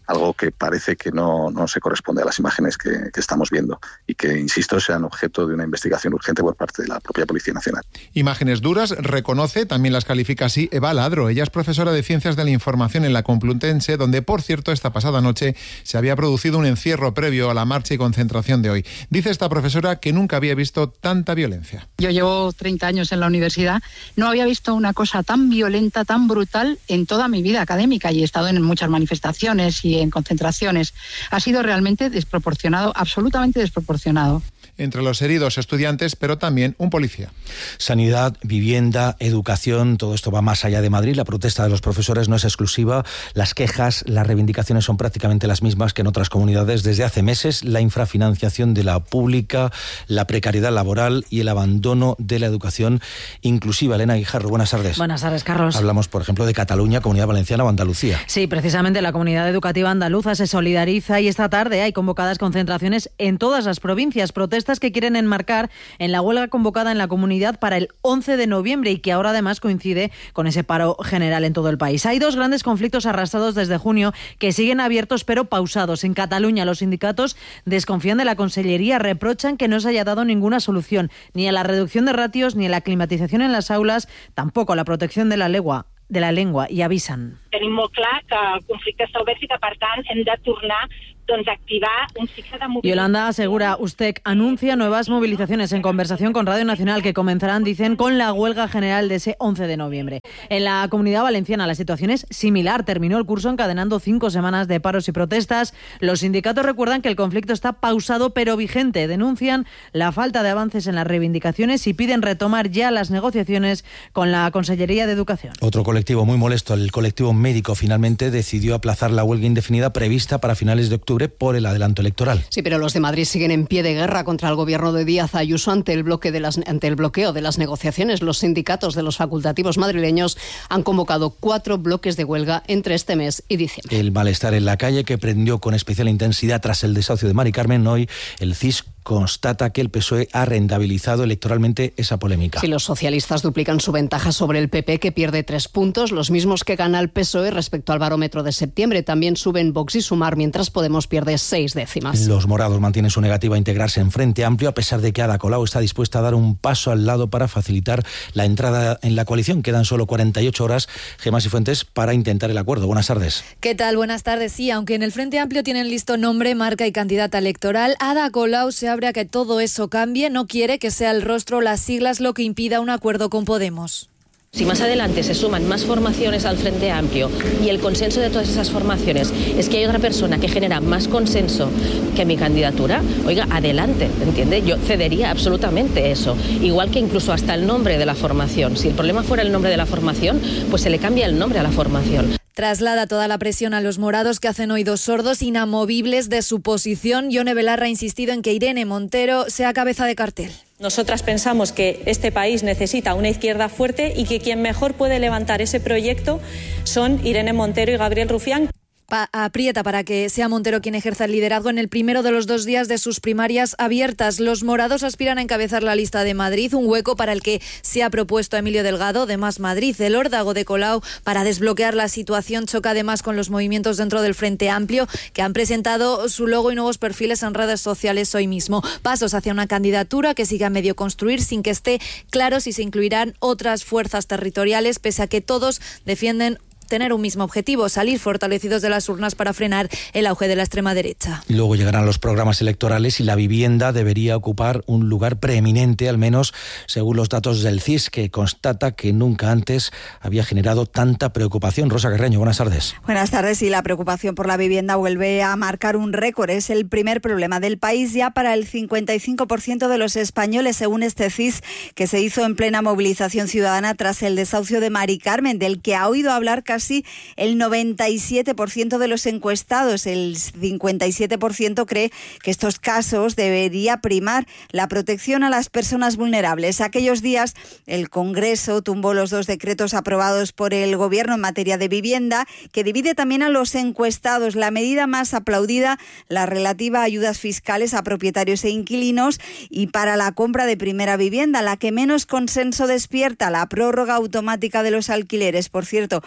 algo que parece que no, no se corresponde a las imágenes que, que estamos viendo y que, insisto, sean objeto de una investigación urgente por parte de la propia Policía Nacional. Imágenes duras, reconoce, también las califica así Eva Ladro. Ella es profesora de Ciencias de la Información en la Complutense, donde, por cierto, esta pasada noche se había producido un encierro previo a la marcha y concentración de hoy. Dice esta profesora que nunca había visto tanta violencia. Yo llevo treinta años en la universidad, no había visto una cosa tan violenta, tan brutal en toda mi vida académica, y he estado en muchas manifestaciones y en concentraciones. Ha sido realmente desproporcionado, absolutamente desproporcionado. Entre los heridos, estudiantes, pero también un policía. Sanidad, vivienda, educación, todo esto va más allá de Madrid. La protesta de los profesores no es exclusiva. Las quejas, las reivindicaciones son prácticamente las mismas que en otras comunidades desde hace meses. La infrafinanciación de la pública, la precariedad laboral y el abandono de la educación inclusiva. Elena Guijarro, buenas tardes. Buenas tardes, Carlos. Hablamos, por ejemplo, de Cataluña, Comunidad Valenciana o Andalucía. Sí, precisamente la comunidad educativa andaluza se solidariza y esta tarde hay convocadas concentraciones en todas las provincias. Protestas que quieren enmarcar en la huelga convocada en la comunidad para el once de noviembre y que ahora además coincide con ese paro general en todo el país. Hay dos grandes conflictos arrastrados desde junio que siguen abiertos pero pausados. En Cataluña los sindicatos desconfían de la Consellería, reprochan que no se haya dado ninguna solución, ni a la reducción de ratios, ni a la climatización en las aulas, tampoco a la protección de la lengua, de la lengua y avisan. Tenim molt clar que el conflicte està obert i que, per tant, hem de tornar doncs, a activar un cicle de movimiento. Yolanda asegura, USTEC anuncia nuevas movilizaciones en conversación con Radio Nacional que comenzarán, dicen, con la huelga general de ese once de noviembre. En la Comunidad Valenciana la situación es similar. Terminó el curso encadenando cinco semanas de paros y protestas. Los sindicatos recuerdan que el conflicto está pausado pero vigente. Denuncian la falta de avances en las reivindicaciones y piden retomar ya las negociaciones con la Consellería de Educación. Otro colectivo muy molesto, el colectivo médico, finalmente decidió aplazar la huelga indefinida prevista para finales de octubre por el adelanto electoral. Sí, pero los de Madrid siguen en pie de guerra contra el gobierno de Díaz Ayuso ante el, bloque de las, ante el bloqueo de las negociaciones. Los sindicatos de los facultativos madrileños han convocado cuatro bloques de huelga entre este mes y diciembre. El malestar en la calle, que prendió con especial intensidad tras el desahucio de Mari Carmen, hoy el C I S constata que el P S O E ha rentabilizado electoralmente esa polémica. Si los socialistas duplican su ventaja sobre el P P, que pierde tres puntos, los mismos que gana el P S O E respecto al barómetro de septiembre. También suben Vox y Sumar, mientras Podemos pierde seis décimas. Los morados mantienen su negativa a integrarse en Frente Amplio, a pesar de que Ada Colau está dispuesta a dar un paso al lado para facilitar la entrada en la coalición. Quedan solo cuarenta y ocho horas, Gemma Sifuentes, para intentar el acuerdo. Buenas tardes. ¿Qué tal? Buenas tardes. Sí, aunque en el Frente Amplio tienen listo nombre, marca y candidata electoral, Ada Colau se abre a que todo eso cambie, no quiere que sea el rostro o las siglas lo que impida un acuerdo con Podemos. Si más adelante se suman más formaciones al Frente Amplio y el consenso de todas esas formaciones es que hay otra persona que genera más consenso que mi candidatura, oiga, adelante, ¿entiende? Yo cedería absolutamente eso. Igual que incluso hasta el nombre de la formación. Si el problema fuera el nombre de la formación, pues se le cambia el nombre a la formación. Traslada toda la presión a los morados, que hacen oídos sordos, inamovibles de su posición. Yone Belarra ha insistido en que Irene Montero sea cabeza de cartel. Nosotras pensamos que este país necesita una izquierda fuerte y que quien mejor puede levantar ese proyecto son Irene Montero y Gabriel Rufián. Pa- aprieta para que sea Montero quien ejerza el liderazgo en el primero de los dos días de sus primarias abiertas. Los morados aspiran a encabezar la lista de Madrid, un hueco para el que se ha propuesto a Emilio Delgado de Más Madrid. El órdago de Colau para desbloquear la situación choca además con los movimientos dentro del Frente Amplio, que han presentado su logo y nuevos perfiles en redes sociales hoy mismo. Pasos hacia una candidatura que siga a medio construir sin que esté claro si se incluirán otras fuerzas territoriales, pese a que todos defienden tener un mismo objetivo, salir fortalecidos de las urnas para frenar el auge de la extrema derecha. Luego llegarán los programas electorales y la vivienda debería ocupar un lugar preeminente, al menos según los datos del C I S, que constata que nunca antes había generado tanta preocupación. Rosa Carreño, buenas tardes. Buenas tardes. Y la preocupación por la vivienda vuelve a marcar un récord. Es el primer problema del país ya para el cincuenta y cinco por ciento de los españoles, según este C I S, que se hizo en plena movilización ciudadana tras el desahucio de Mari Carmen, del que ha oído hablar casi el noventa y siete por ciento de los encuestados. El cincuenta y siete por ciento cree que estos casos debería primar la protección a las personas vulnerables. Aquellos días el Congreso tumbó los dos decretos aprobados por el Gobierno en materia de vivienda, que divide también a los encuestados. La medida más aplaudida, la relativa a ayudas fiscales a propietarios e inquilinos y para la compra de primera vivienda. La que menos consenso despierta, la prórroga automática de los alquileres. Por cierto, que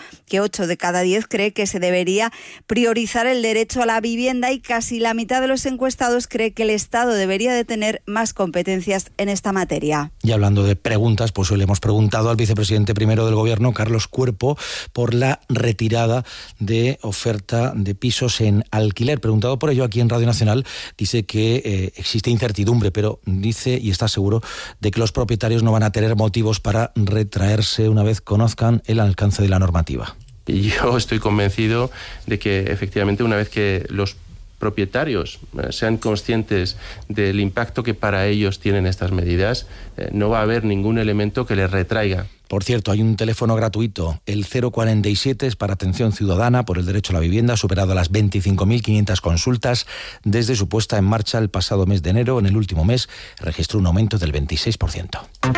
ocho de cada diez cree que se debería priorizar el derecho a la vivienda y casi la mitad de los encuestados cree que el Estado debería de tener más competencias en esta materia. Y hablando de preguntas, pues hoy le hemos preguntado al vicepresidente primero del Gobierno, Carlos Cuerpo, por la retirada de oferta de pisos en alquiler. Preguntado por ello aquí en Radio Nacional, dice que eh, existe incertidumbre, pero dice y está seguro de que los propietarios no van a tener motivos para retraerse una vez conozcan el alcance de la normativa. Y yo estoy convencido de que efectivamente una vez que los propietarios eh, sean conscientes del impacto que para ellos tienen estas medidas, eh, no va a haber ningún elemento que les retraiga. Por cierto, hay un teléfono gratuito, el cero cuarenta y siete, es para atención ciudadana por el derecho a la vivienda, ha superado las veinticinco mil quinientas consultas desde su puesta en marcha el pasado mes de enero. En el último mes registró un aumento del veintiséis por ciento.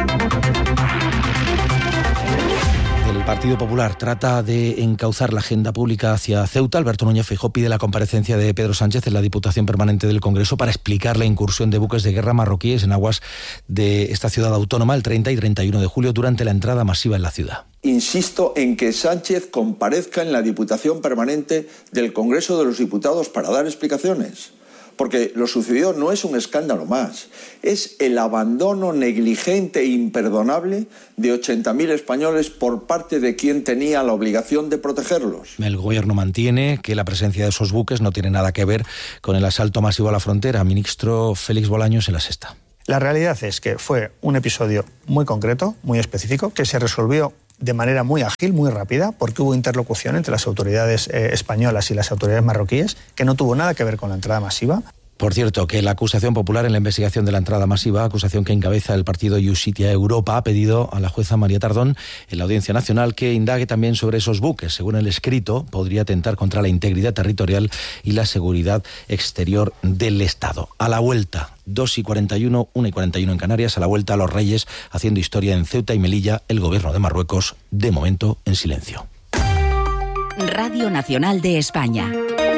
El Partido Popular trata de encauzar la agenda pública hacia Ceuta. Alberto Núñez Feijóo pide la comparecencia de Pedro Sánchez en la Diputación Permanente del Congreso para explicar la incursión de buques de guerra marroquíes en aguas de esta ciudad autónoma el treinta y treinta y uno de julio durante la entrada masiva en la ciudad. Insisto en que Sánchez comparezca en la Diputación Permanente del Congreso de los Diputados para dar explicaciones. Porque lo sucedido no es un escándalo más, es el abandono negligente e imperdonable de ochenta mil españoles por parte de quien tenía la obligación de protegerlos. El Gobierno mantiene que la presencia de esos buques no tiene nada que ver con el asalto masivo a la frontera. Ministro Félix Bolaños en La Sexta. La realidad es que fue un episodio muy concreto, muy específico, que se resolvió de manera muy ágil, muy rápida, porque hubo interlocución entre las autoridades eh, españolas y las autoridades marroquíes, que no tuvo nada que ver con la entrada masiva. Por cierto, que la acusación popular en la investigación de la entrada masiva, acusación que encabeza el partido Iusitia Europa, ha pedido a la jueza María Tardón en la Audiencia Nacional que indague también sobre esos buques. Según el escrito, podría atentar contra la integridad territorial y la seguridad exterior del Estado. A la vuelta, dos y cuarenta y uno, una y cuarenta y uno en Canarias, a la vuelta a los Reyes, haciendo historia en Ceuta y Melilla, el Gobierno de Marruecos, de momento, en silencio. Radio Nacional de España.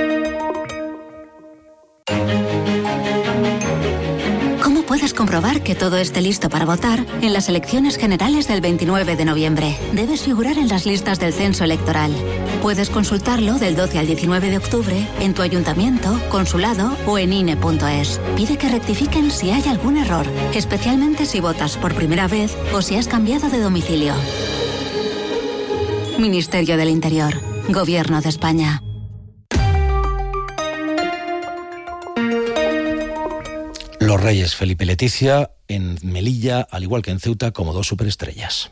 ¿Cómo puedes comprobar que todo esté listo para votar en las elecciones generales del veintinueve de noviembre? Debes figurar en las listas del censo electoral. Puedes consultarlo del doce al diecinueve de octubre en tu ayuntamiento, consulado o en I N E punto es. Pide que rectifiquen si hay algún error, especialmente si votas por primera vez o si has cambiado de domicilio. Ministerio del Interior, Gobierno de España. Los Reyes Felipe y Leticia en Melilla, al igual que en Ceuta, como dos superestrellas.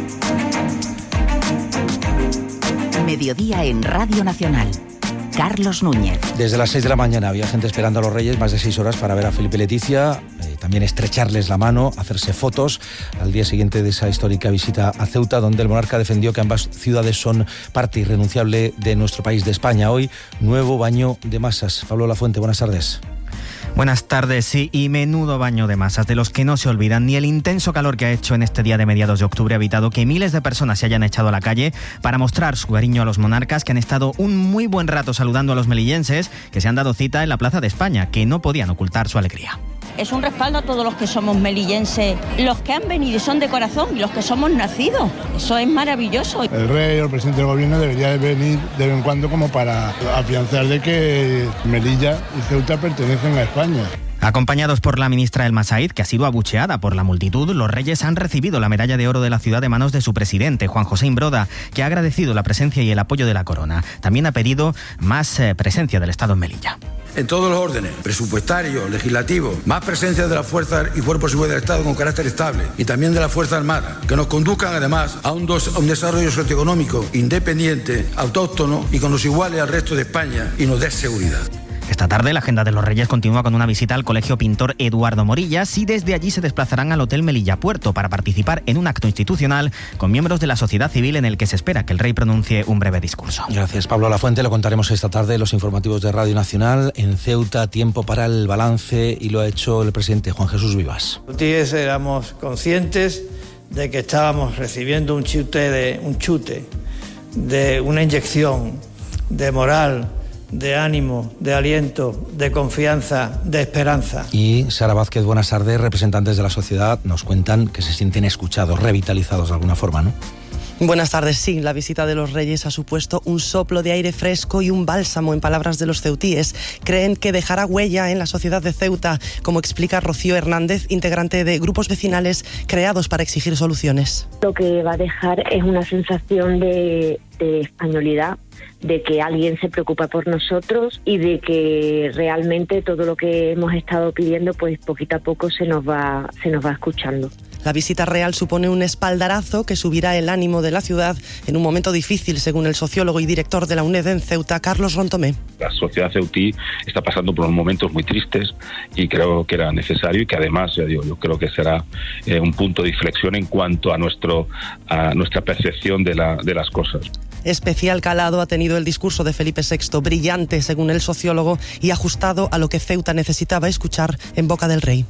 Mediodía en Radio Nacional. Carlos Núñez. Desde las seis de la mañana había gente esperando a los Reyes, más de seis horas para ver a Felipe y Leticia, eh, también estrecharles la mano, hacerse fotos al día siguiente de esa histórica visita a Ceuta, donde el monarca defendió que ambas ciudades son parte irrenunciable de nuestro país, de España. Hoy, nuevo baño de masas. Pablo Lafuente, buenas tardes. Buenas tardes, sí, y menudo baño de masas, de los que no se olvidan. Ni el intenso calor que ha hecho en este día de mediados de octubre ha evitado que miles de personas se hayan echado a la calle para mostrar su cariño a los monarcas, que han estado un muy buen rato saludando a los melillenses que se han dado cita en la Plaza de España, que no podían ocultar su alegría. Es un respaldo a todos los que somos melillenses, los que han venido y son de corazón y los que somos nacidos. Eso es maravilloso. El rey o el presidente del gobierno debería de venir de vez en cuando como para afianzar de que Melilla y Ceuta pertenecen a España. Acompañados por la ministra Elma Said, que ha sido abucheada por la multitud, los Reyes han recibido la medalla de oro de la ciudad de manos de su presidente, Juan José Imbroda, que ha agradecido la presencia y el apoyo de la corona. También ha pedido más eh, presencia del Estado en Melilla. En todos los órdenes, presupuestario, legislativo, más presencia de las fuerzas y cuerpos y fuerzas del Estado con carácter estable y también de la Fuerza Armada, que nos conduzcan además a un, dos, a un desarrollo socioeconómico independiente, autóctono y con los iguales al resto de España y nos dé seguridad. Esta tarde la agenda de los Reyes continúa con una visita al Colegio Pintor Eduardo Morillas y desde allí se desplazarán al Hotel Melilla Puerto para participar en un acto institucional con miembros de la sociedad civil en el que se espera que el rey pronuncie un breve discurso. Gracias, Pablo Lafuente. Lo contaremos esta tarde en los informativos de Radio Nacional. En Ceuta, tiempo para el balance, y lo ha hecho el presidente Juan Jesús Vivas. Los éramos conscientes de que estábamos recibiendo un chute, de, un chute, de una inyección de moral, de ánimo, de aliento, de confianza, de esperanza. Y Sara Vázquez, buenas tardes. Representantes de la sociedad nos cuentan que se sienten escuchados, revitalizados de alguna forma, ¿no? Buenas tardes. Sí, la visita de los Reyes ha supuesto un soplo de aire fresco y un bálsamo, en palabras de los ceutíes. Creen que dejará huella en la sociedad de Ceuta, como explica Rocío Hernández, integrante de grupos vecinales creados para exigir soluciones. Lo que va a dejar es una sensación de, de españolidad, de que alguien se preocupa por nosotros y de que realmente todo lo que hemos estado pidiendo, pues poquito a poco se nos va, se nos va escuchando. La visita real supone un espaldarazo que subirá el ánimo de la ciudad en un momento difícil, según el sociólogo y director de la UNED en Ceuta, Carlos Rontomé. La sociedad ceutí está pasando por unos momentos muy tristes y creo que era necesario y que además, ya digo, yo creo que será eh, un punto de inflexión en cuanto a, nuestro, a nuestra percepción de, la, de las cosas. Especial calado ha tenido el discurso de Felipe sexto, brillante según el sociólogo y ajustado a lo que Ceuta necesitaba escuchar en boca del rey.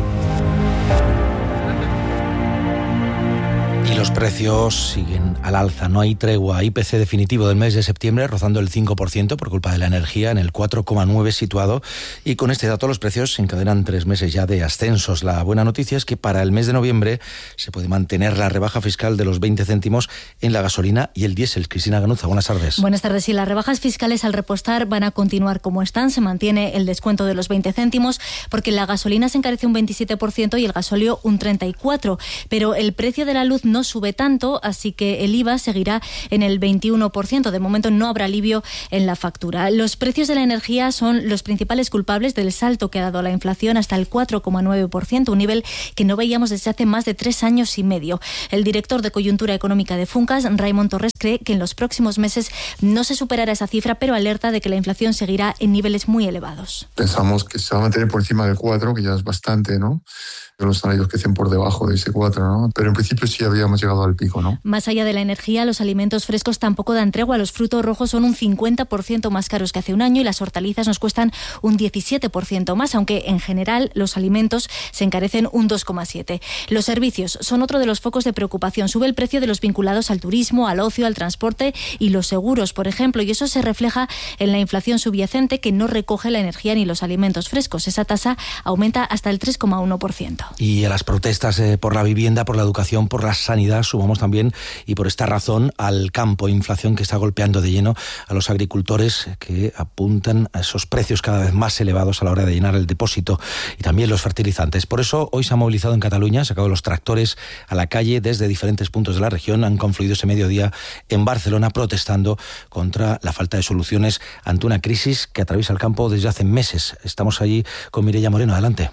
Y los precios siguen al alza, no hay tregua. I P C definitivo del mes de septiembre rozando el cinco por ciento por culpa de la energía, en el cuatro coma nueve por ciento situado. Y con este dato los precios se encadenan tres meses ya de ascensos. La buena noticia es que para el mes de noviembre se puede mantener la rebaja fiscal de los veinte céntimos en la gasolina y el diésel. Cristina Ganuza, buenas tardes. Buenas tardes. Sí, las rebajas fiscales al repostar van a continuar como están. Se mantiene el descuento de los veinte céntimos porque la gasolina se encarece un veintisiete por ciento y el gasóleo un treinta y cuatro por ciento. Pero el precio de la luz no sube tanto, así que el I V A seguirá en el veintiuno por ciento. De momento no habrá alivio en la factura. Los precios de la energía son los principales culpables del salto que ha dado la inflación hasta el cuatro coma nueve por ciento, un nivel que no veíamos desde hace más de tres años y medio. El director de Coyuntura Económica de Funcas, Raimon Torres, cree que en los próximos meses no se superará esa cifra, pero alerta de que la inflación seguirá en niveles muy elevados. Pensamos que se va a mantener por encima del cuatro, que ya es bastante, ¿no? Los salarios que estén por debajo de ese cuatro, ¿no? Pero en principio sí habíamos llegado al pico, ¿no? Más allá de la energía, los alimentos frescos tampoco dan tregua. Los frutos rojos son un cincuenta por ciento más caros que hace un año y las hortalizas nos cuestan un diecisiete por ciento más, aunque en general los alimentos se encarecen un dos coma siete por ciento. Los servicios son otro de los focos de preocupación. Sube el precio de los vinculados al turismo, al ocio, al transporte y los seguros, por ejemplo, y eso se refleja en la inflación subyacente que no recoge la energía ni los alimentos frescos. Esa tasa aumenta hasta el tres coma uno por ciento. Y a las protestas eh, por la vivienda, por la educación, por la sanidad, sumamos también, y por esta razón, al campo. Inflación que está golpeando de lleno a los agricultores que apuntan a esos precios cada vez más elevados a la hora de llenar el depósito, y también los fertilizantes. Por eso hoy se ha movilizado en Cataluña, han sacado los tractores a la calle desde diferentes puntos de la región. Han confluido ese mediodía en Barcelona protestando contra la falta de soluciones ante una crisis que atraviesa el campo desde hace meses. Estamos allí con Mireia Moreno. Adelante.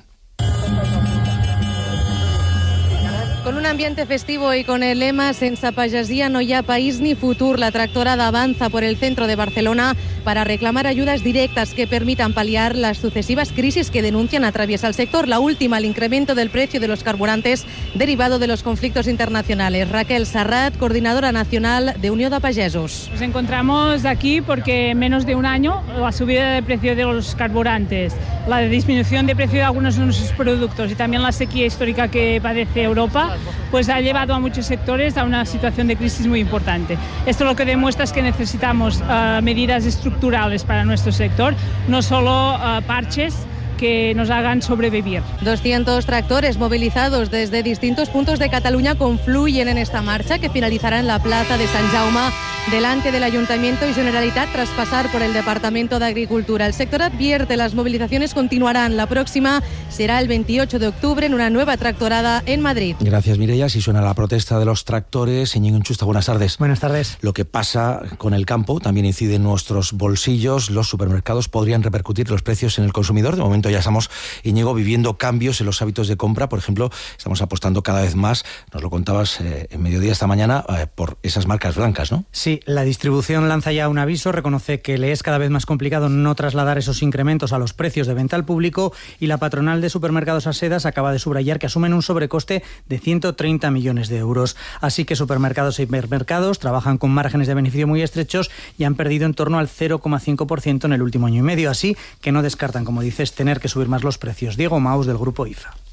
Con un ambiente festivo y con el lema "Sense pagesia no hi ha país ni futur", la tractorada avanza por el centro de Barcelona para reclamar ayudas directas que permitan paliar las sucesivas crisis que denuncian atraviesa el sector. La última, el incremento del precio de los carburantes derivado de los conflictos internacionales. Raquel Sarrat, coordinadora nacional de Unión de Pagesos. Nos encontramos aquí porque en menos de un año la subida de precio de los carburantes, la disminución de precio de algunos de nuestros productos y también la sequía histórica que padece Europa, pues ha llevado a muchos sectores a una situación de crisis muy importante. Esto lo que demuestra es que necesitamos uh, medidas estructurales para nuestro sector, no solo uh, parches que nos hagan sobrevivir. doscientos tractores movilizados desde distintos puntos de Cataluña confluyen en esta marcha que finalizará en la plaza de Sant Jaume delante del Ayuntamiento y Generalitat tras pasar por el Departamento de Agricultura. El sector advierte las movilizaciones continuarán. La próxima será el veintiocho de octubre en una nueva tractorada en Madrid. Gracias, Mireia. Si suena la protesta de los tractores, Íñigo Enchusta, buenas tardes. Buenas tardes. Lo que pasa con el campo también incide en nuestros bolsillos. Los supermercados podrían repercutir los precios en el consumidor. De momento ya estamos, Íñigo, viviendo cambios en los hábitos de compra. Por ejemplo, estamos apostando cada vez más, nos lo contabas eh, en mediodía esta mañana, eh, por esas marcas blancas, ¿no? Sí, la distribución lanza ya un aviso, reconoce que le es cada vez más complicado no trasladar esos incrementos a los precios de venta al público, y la patronal de supermercados Asedas acaba de subrayar que asumen un sobrecoste de ciento treinta millones de euros. Así que supermercados e hipermercados trabajan con márgenes de beneficio muy estrechos y han perdido en torno al cero coma cinco por ciento en el último año y medio. Así que no descartan, como dices, tener que subir más los precios. Diego Maus, del Grupo I F A.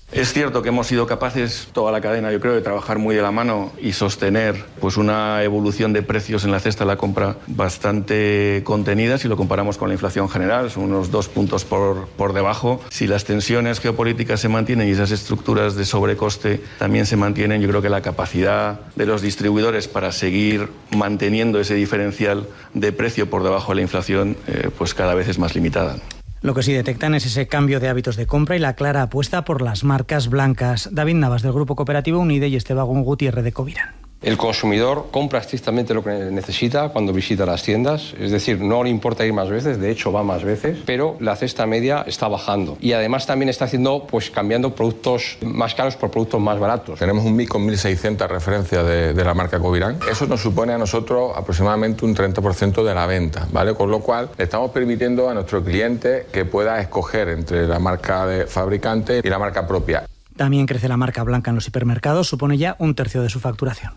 Es cierto que hemos sido capaces, toda la cadena, yo creo, de trabajar muy de la mano y sostener pues una evolución de precios en la cesta de la compra bastante contenida si lo comparamos con la inflación general, son unos dos puntos por, por debajo. Si las tensiones geopolíticas se mantienen y esas estructuras de sobrecoste también se mantienen, yo creo que la capacidad de los distribuidores para seguir manteniendo ese diferencial de precio por debajo de la inflación eh, pues cada vez es más limitada. Lo que sí detectan es ese cambio de hábitos de compra y la clara apuesta por las marcas blancas. David Navas, del Grupo Cooperativo Unide, y Esteban Gutiérrez, de Covirán. El consumidor compra estrictamente lo que necesita cuando visita las tiendas, es decir, no le importa ir más veces, de hecho va más veces, pero la cesta media está bajando y además también está haciendo, pues cambiando productos más caros por productos más baratos. Tenemos un mix con mil seiscientas referencias de, de la marca Covirán. Eso nos supone a nosotros aproximadamente un treinta por ciento de la venta, ¿vale? Con lo cual le estamos permitiendo a nuestro cliente que pueda escoger entre la marca de fabricante y la marca propia. También crece la marca blanca en los hipermercados, supone ya un tercio de su facturación.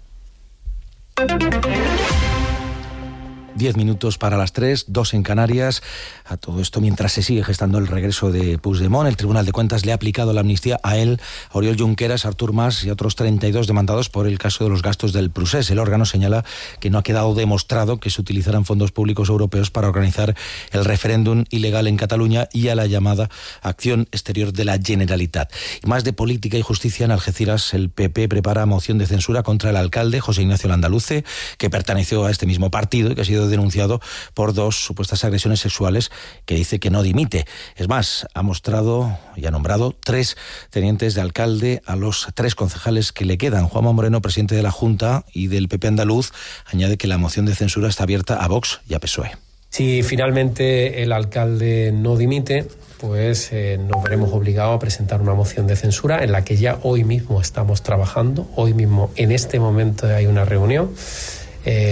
Diez minutos para las tres, dos en Canarias. A todo esto, mientras se sigue gestando el regreso de Puigdemont, el Tribunal de Cuentas le ha aplicado la amnistía a él, a Oriol Junqueras, a Artur Mas y a otros treinta y dos demandados por el caso de los gastos del Procés. El órgano señala que no ha quedado demostrado que se utilizaran fondos públicos europeos para organizar el referéndum ilegal en Cataluña y a la llamada acción exterior de la Generalitat. Y más de política y justicia, en Algeciras el P P prepara moción de censura contra el alcalde José Ignacio Landaluce, que perteneció a este mismo partido y que ha sido denunciado por dos supuestas agresiones sexuales, que dice que no dimite. Es más, ha mostrado y ha nombrado tres tenientes de alcalde a los tres concejales que le quedan. Juanma Moreno, presidente de la Junta y del P P andaluz, añade que la moción de censura está abierta a Vox y a P S O E. Si finalmente el alcalde no dimite, pues eh, nos veremos obligados a presentar una moción de censura en la que ya hoy mismo estamos trabajando. Hoy mismo, en este momento, hay una reunión. Eh,